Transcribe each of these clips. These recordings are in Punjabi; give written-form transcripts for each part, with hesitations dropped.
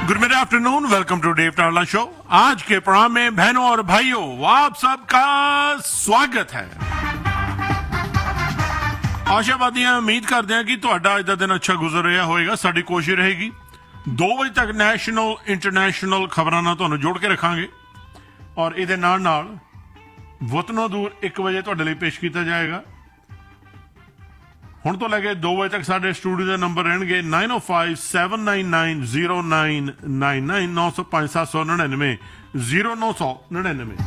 Good mid afternoon, welcome to Dave टावला show. आज के प्रोग्राम में बहनों और भाइयों आप सबका स्वागत है। आशावादी हैं, उम्मीद करते हैं कि ਤੁਹਾਡਾ ਅੱਜ ਦਾ ਦਿਨ ਅੱਛਾ ਗੁਜ਼ਰ ਰਿਹਾ ਹੋਵੇਗਾ। ਸਾਡੀ ਕੋਸ਼ਿਸ਼ ਰਹੇਗੀ 2 ਵਜੇ ਤੱਕ ਨੈਸ਼ਨਲ ਇੰਟਰਨੈਸ਼ਨਲ ਖਬਰਾਂ ਨਾਲ ਤੁਹਾਨੂੰ ਜੋੜ ਕੇ ਰੱਖਾਂਗੇ ਔਰ ਇਹਦੇ ਨਾਲ ਵਤਨੋਂ ਦੂਰ 1 ਵਜੇ ਤੁਹਾਡੇ ਲਈ ਪੇਸ਼ ਕੀਤਾ ਜਾਏਗਾ। ਹੁਣ ਤੋਂ ਲੈ ਕੇ 2 ਵਜੇ ਤੱਕ ਸਾਡੇ ਸਟੂਡੀਓ ਦੇ ਨੰਬਰ ਰਹਿਣਗੇ 9057990999 905-799 0999।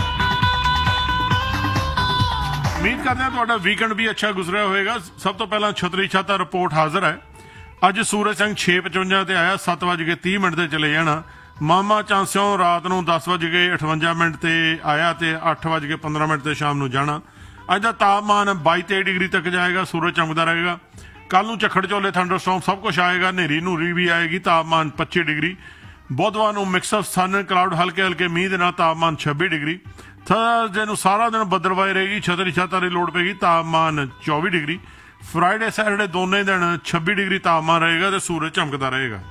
ਉਮੀਦ ਕਰਦੇ ਹਾਂ ਤੁਹਾਡਾ ਵੀਕਐਂਡ ਵੀ ਅੱਛਾ ਗੁਜ਼ਰਿਆ ਹੋਵੇਗਾ। ਸਭ ਤੋਂ ਪਹਿਲਾਂ ਛਤਰੀ ਛਾਤਾ ਰਿਪੋਰਟ ਹਾਜ਼ਰ ਹੈ। ਅੱਜ ਸੂਰਜ ਸਿੰਘ 6:55 ਤੇ ਆਇਆ, 7:30 ਤੇ ਚਲੇ ਜਾਣਾ। ਮਾਮਾ ਚਾਂਸਿਓਂ ਰਾਤ ਨੂੰ 10:58 ਤੇ ਆਇਆ ਤੇ 8:15 ਤੇ ਸ਼ਾਮ ਨੂੰ ਜਾਣਾ। ਅੱਜ ਦਾ ਤਾਪਮਾਨ 22-23 ਡਿਗਰੀ ਤੱਕ ਜਾਏਗਾ। ਸੂਰਜ ਚਮਕਦਾ ਰਹੇਗਾ। ਕੱਲ ਨੂੰ ਝੱਖੜ ਝੋਲੇ ਥੰਡਰਸਟੋਰਮ ਸਭ ਕੁਝ ਆਏਗਾ। ਹਨੇਰੀ ਨੂਰੀ ਵੀ ਆਏਗੀ। ਤਾਪਮਾਨ 25 ਡਿਗਰੀ। ਬੁੱਧਵਾਰ ਨੂੰ ਮਿਕਸ ਆਫ ਸਨ ਕਲਾਉਡ ਹਲਕੇ ਹਲਕੇ ਮੀਂਹ ਦੇ ਨਾਲ ਤਾਪਮਾਨ 26 ਡਿਗਰੀ। ਥਰਸਡੇ ਨੂੰ ਸਾਰਾ ਦਿਨ ਬੱਦਲਵਾਈ ਰਹੇਗੀ। ਛਤਰੀ ਛਾਤਾ ਦੀ ਲੋੜ ਪਏਗੀ। ਤਾਪਮਾਨ 24 ਡਿਗਰੀ। ਫਰਾਈਡੇ ਸੈਟਰਡੇ ਦੋਨੇ ਦਿਨ 26 ਡਿਗਰੀ ਤਾਪਮਾਨ ਰਹੇਗਾ ਤੇ ਸੂਰਜ ਚਮਕਦਾ ਰਹੇਗਾ।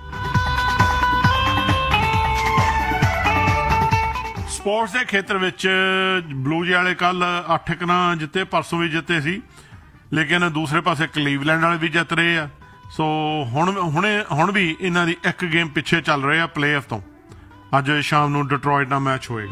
ਸਪੋਰਟਸ ਦੇ ਖੇਤਰ ਵਿੱਚ ਬਲੂਜ਼ ਵਾਲੇ ਕੱਲ 8 ਰਨਾਂ ਜਿੱਤੇ, ਪਰਸੋਂ ਵੀ ਜਿੱਤੇ ਸੀ, ਲੇਕਿਨ ਦੂਸਰੇ ਪਾਸੇ ਕਲੀਵਲੈਂਡ ਵਾਲੇ ਵੀ ਜਿੱਤ ਰਹੇ ਆ। ਸੋ ਹੁਣ ਵੀ ਇਹਨਾਂ ਦੀ ਇੱਕ ਗੇਮ ਪਿੱਛੇ ਚੱਲ ਰਹੇ ਆ ਪਲੇਆਫ ਤੋਂ। ਅੱਜ ਸ਼ਾਮ ਨੂੰ ਡਿਟਰੋਇਟ ਨਾਲ ਮੈਚ ਹੋਏਗਾ।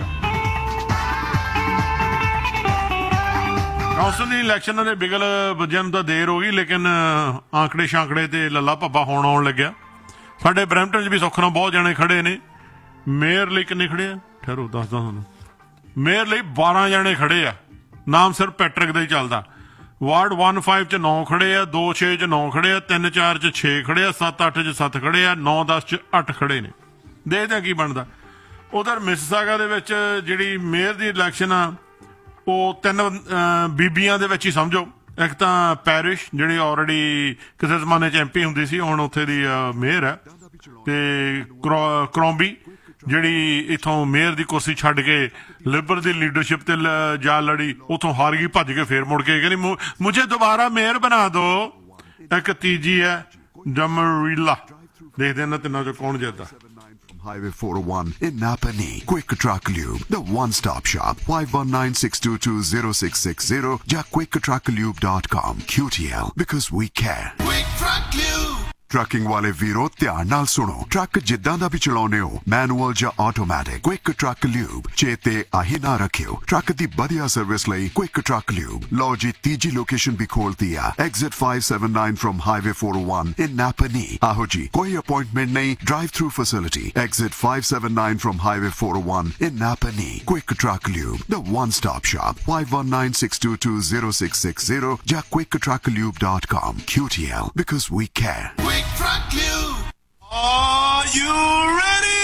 ਕੌਂਸਲ ਦੀ ਇਲੈਕਸ਼ਨਾਂ ਦੇ ਬਿਗਲ ਵੱਜਣ ਨੂੰ ਤਾਂ ਦੇਰ ਹੋ ਗਈ, ਲੇਕਿਨ ਆਂਕੜੇ ਸ਼ਾਂਕੜੇ ਤੇ ਲੱਲਾ ਭੱਬਾ ਹੋਣ ਆਉਣ ਲੱਗਿਆ। ਸਾਡੇ ਬਰੈਂਪਟਨ 'ਚ ਵੀ ਸੁੱਖ ਨਾਲ ਬਹੁਤ ਜਾਣੇ ਖੜੇ ਨੇ। ਮੇਅਰ ਲਈ ਕਿੰਨੇ ਖੜੇ ਆ? ਠਹਿਰੋ ਦੱਸਦਾ ਤੁਹਾਨੂੰ। ਮੇਅਰ ਲਈ 12 ਜਾਣੇ ਖੜੇ ਆ। ਨਾਮ ਸਿਰਫ ਪੈਟਰਿਕ ਦਾ ਹੀ ਚੱਲਦਾ। ਵਾਰਡ 1-5 'ਚ 9 ਖੜੇ ਆ, 2-6 'ਚ 9 ਖੜੇ ਆ, 3-4 'ਚ 6 ਖੜੇ ਆ, 7-8 'ਚ 7 ਖੜੇ ਆ, 9-10 'ਚ 8 ਖੜੇ ਨੇ। ਦੇਖਦੇ ਆ ਕੀ ਬਣਦਾ। ਉਧਰ ਮਿਸਿਸਾਗਾ ਦੇ ਵਿੱਚ ਜਿਹੜੀ ਮੇਅਰ ਦੀ ਇਲੈਕਸ਼ਨ ਆ ਉਹ 3 ਬੀਬੀਆਂ ਦੇ ਵਿੱਚ ਹੀ ਸਮਝੋ। ਇੱਕ ਤਾਂ ਪੈਰਿਸ਼ ਜਿਹੜੀ ਆਲਰੇਡੀ ਕਿਸੇ ਜ਼ਮਾਨੇ 'ਚ MP ਹੁੰਦੀ ਸੀ, ਹੁਣ ਉੱਥੇ ਦੀ ਮੇਅਰ ਹੈ, ਤੇ ਕਰੋਂਬੀ ਜਿਹੜੀ ਇਥੋਂ ਮੇਅਰ ਦੀ ਕੁਰਸੀ ਛੱਡ ਕੇ ਲਿਬਰਲ ਦੀ ਲੀਡਰਸ਼ਿਪ ਤੇ ਜਾ ਲੜੀ, ਉਥੋਂ ਹਾਰ ਗਈ, ਭੱਜ ਕੇ ਫੇਰ ਮੁੜ ਕੇ ਕਹਿੰਦੀ ਮੁਝੇ ਦੁਬਾਰਾ ਮੇਅਰ ਬਣਾ ਦੋ। ਇੱਕ ਤੀਜੀ ਹੈ ਡਮਰੀਲਾ। ਦੇਖਦੇ ਇਹਨਾਂ ਤਿੰਨਾਂ ਚੋਂ ਕੌਣ ਜਿੱਤਦਾ। Highway 401 in Napanee. Quick Truck Lube, the one-stop shop. 5196220660 ja quicktrucklube.com. QTL, because we care. Quick Truck Lube. Trucking ਵਾਲੇ ਵੀਰੋ ਧਿਆਨ ਨਾਲ ਸੁਣੋ। ਟਰੱਕ ਜਿੱਦਾਂ ਦਾ ਵੀ ਚਲਾਉਨੇ ਹੋ, ਮੈਨੂਅਲ ਜਾਂ ਆਟੋਮੈਟਿਕ, ਕੁਇਕ ਟਰੱਕ ਲਿਊਬ ਚੇਤੇ ਆਹੀ ਨਾ ਰੱਖਿਓ। ਟਰੱਕ ਦੀ ਵਧੀਆ ਸਰਵਿਸ ਲਈ ਕੁਇਕ ਟਰੱਕ ਲਿਊਬ। ਲਓ ਜੀ, ਤੀਜੀ ਲੋਕੇਸ਼ਨ ਵੀ ਖੋਲਤੀ ਆ, ਐਗਜ਼ਿਟ 579 ਫਰਮ ਹਾਈਵੇ 401 ਇਨ ਨਾਪਨੀ। ਆਹੋ ਜੀ, ਕੋਈ ਅਪਾਇੰਟਮੈਂਟ ਨਹੀਂ, drive through facility. Exit 579 firm highway 401 in ਨਾਪਨੀ। Quick truck lube, the one-stop shop. 5196220660 ja quicktrucklube.com. QTL, because we care. Quick Truck Lube. Are you ready?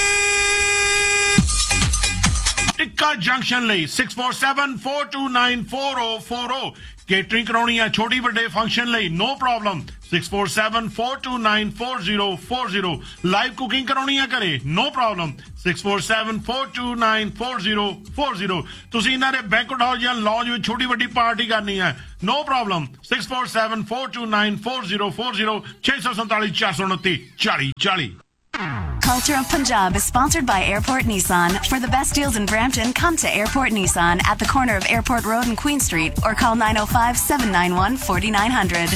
Tikka junction ਲਈ 6474294040 ਕੇਟਰਿੰਗ ਕਰਾਉਣੀ ਹੈ ਛੋਟੀ ਵੱਡੇ ਫੰਕਸ਼ਨ ਲਈ, ਨੋ ਪ੍ਰੋਬਲਮ। 6474294040 ਲਾਈਵ ਕੁਕਿੰਗ ਕਰਾਉਣੀ ਹੈ ਘਰੇ, ਨੋ ਪ੍ਰੋਬਲਮ। 6474294040 ਤੁਸੀਂ ਇਹਨਾਂ ਦੇ ਬੈਂਕਟ ਹਾਲ ਜਾਂ ਲੌਂਜ ਵਿੱਚ ਛੋਟੀ ਵੱਡੀ ਪਾਰਟੀ ਕਰਨੀ ਹੈ, no problem. 6474294040 647 429 4040। Culture of Punjab is sponsored by Airport Nissan. For the best deals in Brampton, come to Airport Nissan at the corner of Airport Road and Queen Street or call 905-791-4900.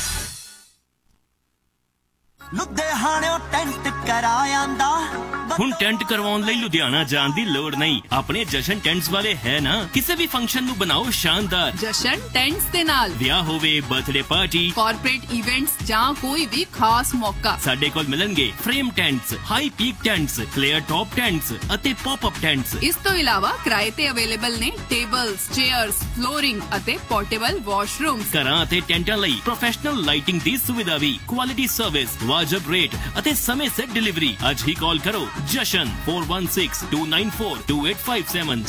ਲੁਧਿਆਣਿਓਂ tent ਕਰਾਇਆਂਦਾ। ਹੁਣ ਟੈਂਟ ਕਰਵਾਉਣ ਲਈ ਲੁਧਿਆਣਾ ਜਾਣ ਦੀ ਲੋੜ ਨਹੀਂ। ਆਪਣੇ ਜਸ਼ਨ ਟੈਂਟਸ ਵਾਲੇ ਹੈ ਨਾ। ਕਿਸੇ ਵੀ ਫੰਕਸ਼ਨ ਨੂੰ ਬਣਾਓ ਸ਼ਾਨਦਾਰ ਜਸ਼ਨ ਟੈਂਟਸ ਦੇ ਨਾਲ। ਵਿਆਹ ਹੋਵੇ, ਬਰਥਡੇ ਪਾਰਟੀ, ਕਾਰਪੋਰੇਟ ਇਵੈਂਟਸ ਜਾਂ ਕੋਈ ਵੀ ਖਾਸ ਮੌਕਾ, ਸਾਡੇ ਕੋਲ ਮਿਲਣਗੇ frame ਟੈਂਟਸ, high peak ਟੈਂਟਸ, flare top ਟੈਂਟਸ ਅਤੇ ਪੌਪ ਅਪ ਟੈਂਟਸ। ਇਸ ਤੋਂ ਇਲਾਵਾ ਕਿਰਾਏ ਤੇ ਅਵੇਲੇਬਲ ਨੇ ਟੇਬਲਸ, ਚੇਅਰਸ, ਫਲੋਰਿੰਗ ਅਤੇ ਪੋਰਟੇਬਲ ਵਾਸ਼ਰੂਮਸ। ਘਰਾਂ ਅਤੇ ਟੈਂਟਾਂ ਲਈ ਪ੍ਰੋਫੈਸ਼ਨਲ ਲਾਈਟਿੰਗ ਦੀ ਸੁਵਿਧਾ ਵੀ। ਕੁਆਲਿਟੀ ਸਰਵਿਸ, ਵਾਜਬ ਰੇਟ ਅਤੇ ਸਮੇਂ ਸਿਰ ਡਿਲੀਵਰੀ। ਅੱਜ ਹੀ ਕਾਲ ਕਰੋ ਜਸ਼ਨ 4162942857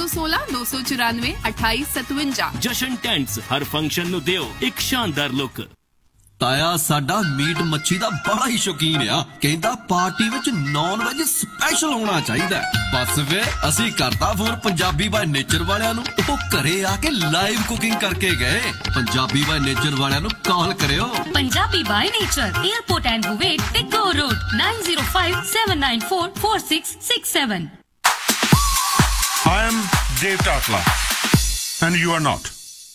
416-994-2857। ਜਸ਼ਨ ਟੈਂਟਸ। ਹਰ ਫੰਕਸ਼ਨ ਨੂੰ ਦਿਓ ਇੱਕ ਸ਼ਾਨਦਾਰ ਲੁੱਕ। ਤਾਇਆ ਸਾਡਾ ਮੀਟ ਮੱਛੀ ਦਾ ਬੜਾ ਹੀ ਸ਼ੌਕੀਨ ਆ। ਕਹਿੰਦਾ ਪਾਰਟੀ ਵਿੱਚ ਨੌਨ ਵੈਜ ਸਪੈਸ਼ਲ ਹੋਣਾ ਚਾਹੀਦਾ। ਬਸ ਫਿਰ ਅਸੀਂ ਕਰਤਾ ਫੋਨ ਪੰਜਾਬੀ ਬਾਈ ਨੇਚਰ ਵਾਲਿਆਂ ਨੂੰ। ਉਹ ਘਰੇ ਆ ਕੇ ਲਾਈਵ ਕੁਕਿੰਗ ਕਰਕੇ ਗਏ। ਪੰਜਾਬੀ ਬਾਈ ਨੇਚਰ ਵਾਲਿਆਂ ਨੂੰ ਕਾਲ ਕਰਿਓ। Punjabi by nature, airport and ਬੁਵੇਟ ਤੇ ਗੋ road 905 9057944667. I am Dave Tatla, and you are not.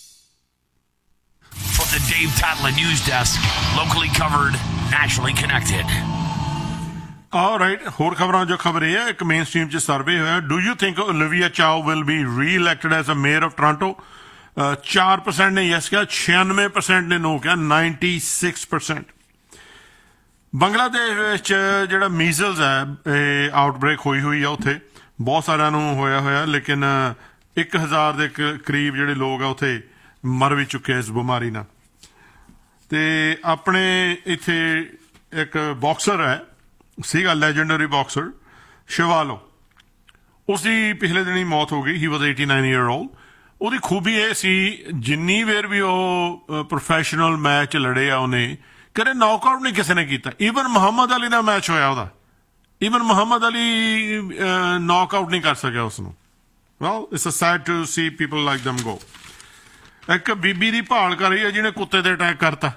From the Dave Tatla News Desk, locally covered, nationally connected. Alright, ਹੋਰ ਖਬਰਾਂ ਜੋ ਖਬਰ ਇਹ ਹੈ ਇੱਕ ਮੇਨ ਸਟ੍ਰੀਮ 'ਚ ਸਰਵੇ ਹੋਇਆ do you think Olivia ਚਾਓ will be ਰੀ-ਇਲੈਕਟਡ as a mayor of Toronto 4% ਨੇ ਯੈਸ ਕਿਹਾ 96% ਨੇ ਨੋ ਕਿਹਾ 96%। ਬੰਗਲਾਦੇਸ਼ ਵਿੱਚ ਜਿਹੜਾ ਮੀਜ਼ਲਸ ਹੈ ਇਹ ਆਊਟਬ੍ਰੇਕ ਹੋਈ ਆ ਉੱਥੇ ਬਹੁਤ ਸਾਰਿਆਂ ਨੂੰ ਹੋਇਆ ਲੇਕਿਨ 1000 ਦੇ ਕਰੀਬ ਜਿਹੜੇ ਲੋਕ ਆ ਉੱਥੇ ਮਰ ਵੀ ਚੁੱਕੇ ਇਸ ਬਿਮਾਰੀ ਨਾਲ। ਤੇ ਆਪਣੇ ਇੱਥੇ ਇੱਕ ਬਾਕਸਰ ਹੈ ਸੀਗਾ ਲੈਜੈਂਡਰੀ ਬਾਕਸਰ ਸ਼ਿਵਾਲੋ, ਉਸਦੀ ਪਿਛਲੇ ਦਿਨ ਹੀ ਮੌਤ ਹੋ ਗਈ। ਹੀ ਵਾਜ਼ 89 ਈਅਰ ਓਲਡ। ਉਹਦੀ ਖੂਬੀ ਇਹ ਸੀ ਜਿੰਨੀ ਵਾਰ ਵੀ ਉਹ ਪ੍ਰੋਫੈਸ਼ਨਲ ਮੈਚ ਲੜੇ ਆ ਉਹਨੇ ਕਦੇ ਨੌਕਆਊਟ ਨਹੀਂ ਕਿਸੇ ਨੇ ਕੀਤਾ। ਈਵਨ ਮੁਹੰਮਦ ਅਲੀ ਦਾ ਮੈਚ ਹੋਇਆ ਉਹਦਾ, ਈਵਨ ਮੁਹੰਮਦ ਅਲੀ ਨੌਕਆਊਟ ਨਹੀਂ ਕਰ ਸਕਿਆ ਉਸਨੂੰ। Well it's a sad to C people like ਦਮ ਗੋ। ਇੱਕ ਬੀਬੀ ਦੀ ਭਾਲ ਕਰ ਰਹੀ ਹੈ ਜਿਹਨੇ ਕੁੱਤੇ ਤੇ ਅਟੈਕ ਕਰਤਾ।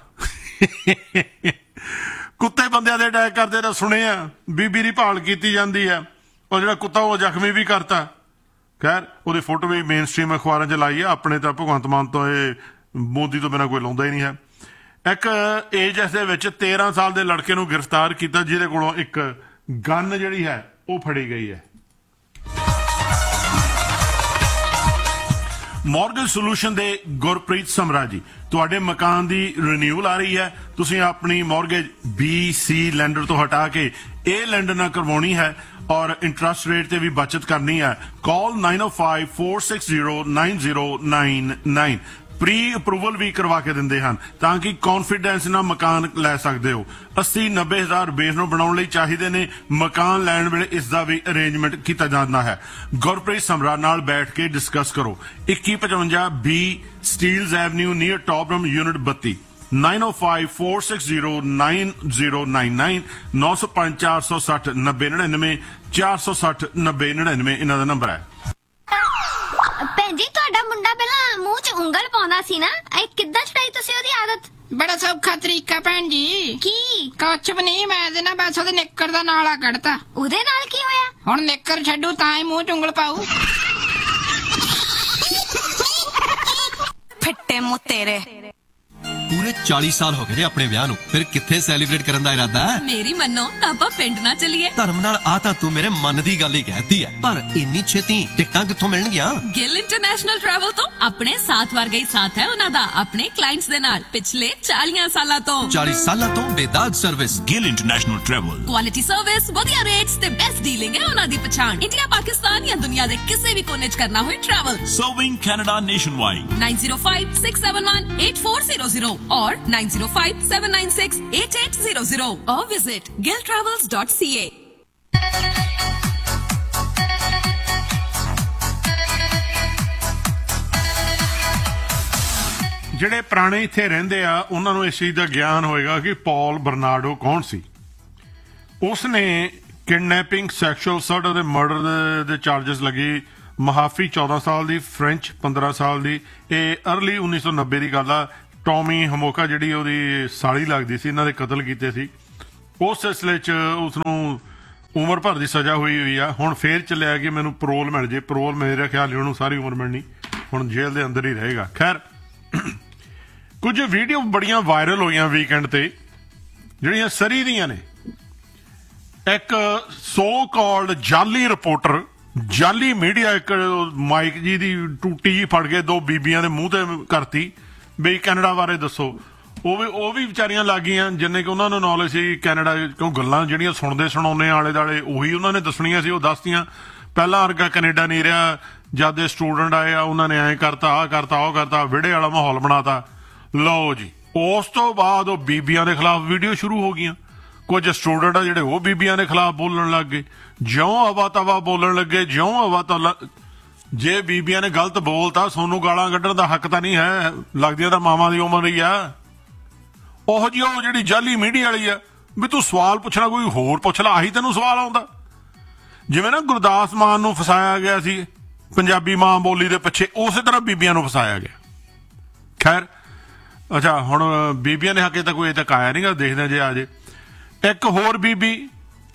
ਕੁੱਤੇ ਬੰਦਿਆਂ ਦੇ ਅਟੈਕ ਕਰਦੇ ਤਾਂ ਸੁਣਿਆ, ਬੀਬੀ ਦੀ ਭਾਲ ਕੀਤੀ ਜਾਂਦੀ ਹੈ। ਉਹ ਜਿਹੜਾ ਕੁੱਤਾ ਉਹ ਜ਼ਖਮੀ ਵੀ ਕਰਤਾ। ਖੈਰ ਉਹਦੀ ਫੋਟੋ ਵੀ ਮੇਨ ਸਟ੍ਰੀਮ ਅਖਬਾਰਾਂ 'ਚ ਲਾਈ ਆ। ਆਪਣੇ ਤਾਂ ਭਗਵੰਤ ਮਾਨ ਤੋਂ ਇਹ ਮੋਦੀ ਤੋਂ ਬਿਨਾਂ ਕੋਈ ਲਾਉਂਦਾ ਹੀ ਨਹੀਂ ਹੈ। ਇੱਕ ਏਜਸ ਦੇ ਵਿੱਚ 13 ਸਾਲ ਦੇ ਲੜਕੇ ਨੂੰ ਗ੍ਰਿਫਤਾਰ ਕੀਤਾ ਜਿਹਦੇ ਕੋਲੋਂ ਇੱਕ ਗਨ ਜਿਹੜੀ ਹੈ ਉਹ ਫੜੀ ਗਈ ਹੈ। ਮੌਰਗੇਜ ਸੋਲੂਸ਼ਨ ਦੇ ਗੁਰਪ੍ਰੀਤ ਸਮਰਾ ਜੀ, ਤੁਹਾਡੇ ਮਕਾਨ ਦੀ ਰਿਨਿਊਅਲ ਆ ਰਹੀ ਹੈ, ਤੁਸੀਂ ਆਪਣੀ ਮੌਰਗੇਜ BC ਲੈਂਡਰ ਤੋਂ ਹਟਾ ਕੇ ਇਹ ਲੈਂਡਰ ਨਾਲ ਕਰਵਾਉਣੀ ਹੈ ਔਰ ਇੰਟਰਸਟ ਰੇਟ ਤੇ ਵੀ ਬਚਤ ਕਰਨੀ ਹੈ। ਕਾਲ 9054609099। ਪ੍ਰੀ ਅਪਰੂਵਲ ਵੀ ਕਰਵਾ ਕੇ ਦਿੰਦੇ ਹਨ ਤਾਂ ਕਿ ਕੌਨਫੀਡੈਂਸ ਨਾਲ ਮਕਾਨ ਲੈ ਸਕਦੇ ਹੋ। 80-90 ਹਜ਼ਾਰ ਬੇਸ ਨੂੰ ਬਣਾਉਣ ਲਈ ਚਾਹੀਦੇ ਨੇ। ਮਕਾਨ ਲੈਣ ਵੇਲੇ ਇਸ ਦਾ ਵੀ ਅਰੇਂਜਮੈਂਟ ਕੀਤਾ ਜਾਂਦਾ ਹੈ। ਗੁਰਪ੍ਰੀਤ ਸਮਰਾ ਨਾਲ ਬੈਠ ਕੇ ਡਿਸਕਸ ਕਰੋ। 2155 B ਸਟੀਲਜ਼ ਐਵਨਿਊ ਨੀਅਰ ਟੌਪਰਮ ਯੂਨਿਟ 32 9054609099 905-460-9099 460-9099 ਇਹਨਾਂ ਦਾ ਨੰਬਰ ਹੈ। ਭੈਣ ਜੀ ਤੁਹਾਡਾ ਮੁੰਡਾ ਪਹਿਲਾਂ ਮੂੰਹ 'ਚ ਉਂਗਲ ਪਾਉਂਦਾ ਸੀ ਨਾ, ਇਹ ਕਿੱਦਾਂ ਛੁਡਾਈ ਤੁਸੀਂ ਉਹਦੀ ਆਦਤ? ਬੜਾ ਸੌਖਾ ਤਰੀਕਾ ਭੈਣ ਜੀ। ਕੀ? ਕੁਛ ਵੀ ਨਹੀਂ, ਮੈਂ ਦੇ ਨਾ ਬਸ ਉਹਦੇ ਨਿੱਕਰ ਦਾ ਨਾਲਾ ਕੱਢਤਾ। ਉਹਦੇ ਨਾਲ ਕੀ ਹੋਇਆ? ਹੁਣ ਨਿੱਕਰ ਛੱਡੂ ਤਾਂ ਹੀ ਮੂੰਹ 'ਚ ਉਂਗਲ ਪਾਊ। ਫਿੱਟੇ ਮੂੰਹ ਤੇਰੇ। ਪੂਰੇ 40 ਸਾਲ ਹੋ ਗਏ ਨੇ ਆਪਣੇ ਵਿਆਹ ਨੂੰ, ਫਿਰ ਕਿੱਥੇ ਸੈਲੀਬ੍ਰੇਟ ਕਰਨ ਦਾ ਇਰਾਦਾ ਹੈ? ਮੇਰੀ ਮੰਨੋ ਆਪਾਂ ਪਿੰਡ ਨਾ ਚੱਲੀਏ? ਧਰਮ ਨਾਲ ਆ ਤਾਂ ਤੂੰ ਮੇਰੇ ਮਨ ਦੀ ਗੱਲ ਹੀ ਕਹਿਤੀ ਹੈ, ਪਰ ਇੰਨੀ ਛੇਤੀ ਟਿਕਟਾਂ ਕਿੱਥੋਂ ਮਿਲਣਗੀਆਂ? ਗਿੱਲ ਇੰਟਰਨੈਸ਼ਨਲ ਟਰੈਵਲ ਤੋਂ। ਆਪਣੇ ਸਾਥ ਵਰਗਾ ਹੀ ਸਾਥ ਹੈ ਉਹਨਾਂ ਦਾ ਆਪਣੇ ਕਲਾਇੰਟਸ ਦੇ ਨਾਲ ਪਿਛਲੇ 40 ਸਾਲਾਂ ਤੋਂ। 40 ਸਾਲਾਂ ਤੋਂ ਬੇਦਾਗ service. Gill international travel. Quality service, ਵਧੀਆ ਰੇਟਸ ਤੇ ਬੈਸਟ ਡੀਲਿੰਗ ਹੈ ਉਹਨਾਂ ਦੀ ਪਛਾਣ। ਇੰਡੀਆ, ਪਾਕਿਸਤਾਨ ਜਾਂ ਦੁਨੀਆ ਦੇ ਕਿਸੇ ਵੀ ਕੋਨੇ 'ਚ ਕਰਨਾ ਹੋਏ travel. Serving Canada nationwide. 905-671-8400 or 905-796-8800 or visit gilltravels.ca. ਜਿਹੜੇ ਪੁਰਾਣੇ ਇੱਥੇ ਰਹਿੰਦੇ ਆ ਉਹਨਾਂ ਨੂੰ ਇਸ ਚੀਜ਼ ਦਾ ਗਿਆਨ ਹੋਏਗਾ ਕਿ ਪੌਲ ਬਰਨਾਰਡੋ ਕੌਣ ਸੀ। ਉਸਨੇ ਕਿਡਨੈਪਿੰਗ, ਸੈਕਸ਼ੂਅਲ ਅਸੌਲਟ ਅਤੇ ਮਰਡਰ ਦੇ ਚਾਰਜਸ ਲੱਗੀ। ਮਹਾਫੀ 14 ਸਾਲ ਦੀ, ਫ੍ਰੈਂਚ 15 ਸਾਲ ਦੀ। ਇਹ ਅਰਲੀ 1990 ਦੀ ਗੱਲ ਆ। ਟੌਮੀ ਹਮੋਕਾ ਜਿਹੜੀ ਉਹਦੀ ਸਾਲੀ ਲੱਗਦੀ ਸੀ, ਇਹਨਾਂ ਦੇ ਕਤਲ ਕੀਤੇ ਸੀ। ਉਸ ਸਿਲਸਿਲੇ 'ਚ ਉਸਨੂੰ ਉਮਰ ਭਰ ਦੀ ਸਜ਼ਾ ਹੋਈ ਆ। ਹੁਣ ਫੇਰ ਚੱਲਿਆ ਕਿ ਮੈਨੂੰ ਪਰੋਲ ਮਿਲ ਜੇ। ਪਰੋਲ ਮੇਰੇ ਖਿਆਲ ਨਹੀਂ ਉਹਨੂੰ ਸਾਰੀ ਉਮਰ ਮਿਲਣੀ, ਹੁਣ ਜੇਲ੍ਹ ਦੇ ਅੰਦਰ ਹੀ ਰਹੇਗਾ। ਖੈਰ ਕੁਝ ਵੀਡੀਓ ਬੜੀਆਂ ਵਾਇਰਲ ਹੋਈਆਂ ਵੀਕਐਂਡ ਤੇ ਜਿਹੜੀਆਂ ਸਰੀ ਦੀਆਂ ਨੇ। ਇੱਕ ਸੋ ਕਾਲਡ ਜਾਲੀ ਰਿਪੋਰਟਰ, ਜਾਲੀ ਮੀਡੀਆ, ਇੱਕ ਮਾਈਕ ਜੀ ਦੀ ਟੂਟੀ ਜੀ ਫੜ ਕੇ ਦੋ ਬੀਬੀਆਂ ਦੇ ਮੂੰਹ ਤੇ ਕਰਤੀ ਬਈ ਕੈਨੇਡਾ ਬਾਰੇ ਦੱਸੋ। ਉਹ ਵੀ ਵਿਚਾਰੀਆਂ ਲੱਗ ਗਈਆਂ ਜਿੰਨੇ ਕਿ ਉਹਨਾਂ ਨੂੰ ਨੌਲੇਜ ਸੀ ਕੈਨੇਡਾ। ਕਿਉਂ ਗੱਲਾਂ ਜਿਹੜੀਆਂ ਸੁਣਾਉਂਦੇ ਆਲੇ ਦੁਆਲੇ ਉਹੀ ਉਹਨਾਂ ਨੇ ਦੱਸਣੀਆਂ ਸੀ। ਉਹ ਦੱਸਦੀਆਂ ਪਹਿਲਾਂ ਵਰਗਾ ਕੈਨੇਡਾ ਨਹੀਂ ਰਿਹਾ। ਜਦ ਦੇ ਸਟੂਡੈਂਟ ਆਏ ਆ ਉਹਨਾਂ ਨੇ ਐਂ ਕਰਤਾ, ਆਹ ਕਰਤਾ, ਉਹ ਕਰਤਾ, ਵਿਹੜੇ ਵਾਲਾ ਮਾਹੌਲ ਬਣਾਤਾ। ਲਓ ਜੀ, ਉਸ ਤੋਂ ਬਾਅਦ ਉਹ ਬੀਬੀਆਂ ਦੇ ਖਿਲਾਫ ਵੀਡੀਓ ਸ਼ੁਰੂ ਹੋ ਗਈਆਂ। ਕੁਝ ਸਟੂਡੈਂਟ ਆ ਜਿਹੜੇ ਉਹ ਬੀਬੀਆਂ ਦੇ ਖਿਲਾਫ ਬੋਲਣ ਲੱਗ ਗਏ। ਜਿਉਂ ਹਵਾ ਤਵਾ ਬੋਲਣ ਲੱਗੇ, ਜਿਉਂ ਹਵਾ ਤਵਾ। ਜੇ ਬੀਬੀਆਂ ਨੇ ਗਲਤ ਬੋਲਤਾ ਸੋਨੂੰ ਗਾਲਾਂ ਕੱਢਣ ਦਾ ਹੱਕ ਤਾਂ ਨਹੀਂ ਹੈ, ਲੱਗਦੀਆਂ ਤਾਂ ਮਾਵਾਂ ਦੀ ਉਮਰ ਹੀ ਆ। ਉਹ ਜਿਹੀ ਉਹ ਜਿਹੜੀ ਜਾਲੀ ਮੀਡੀਆ ਵਾਲੀ ਆ ਵੀ ਤੂੰ ਸਵਾਲ ਪੁੱਛਣਾ ਕੋਈ ਹੋਰ ਪੁੱਛ ਲਾ, ਆਹੀ ਤੈਨੂੰ ਸਵਾਲ ਆਉਂਦਾ। ਜਿਵੇਂ ਨਾ ਗੁਰਦਾਸ ਮਾਨ ਨੂੰ ਫਸਾਇਆ ਗਿਆ ਸੀ ਪੰਜਾਬੀ ਮਾਂ ਬੋਲੀ ਦੇ ਪਿੱਛੇ, ਉਸੇ ਤਰ੍ਹਾਂ ਬੀਬੀਆਂ ਨੂੰ ਫਸਾਇਆ ਗਿਆ। ਖੈਰ ਅੱਛਾ, ਹੁਣ ਬੀਬੀਆਂ ਦੇ ਹੱਕੇ ਤਾਂ ਕੋਈ ਅਜੇ ਤੱਕ ਆਇਆ ਨਹੀਂਗਾ, ਦੇਖਦੇ ਜੇ ਆ ਜੇ। ਇੱਕ ਹੋਰ ਬੀਬੀ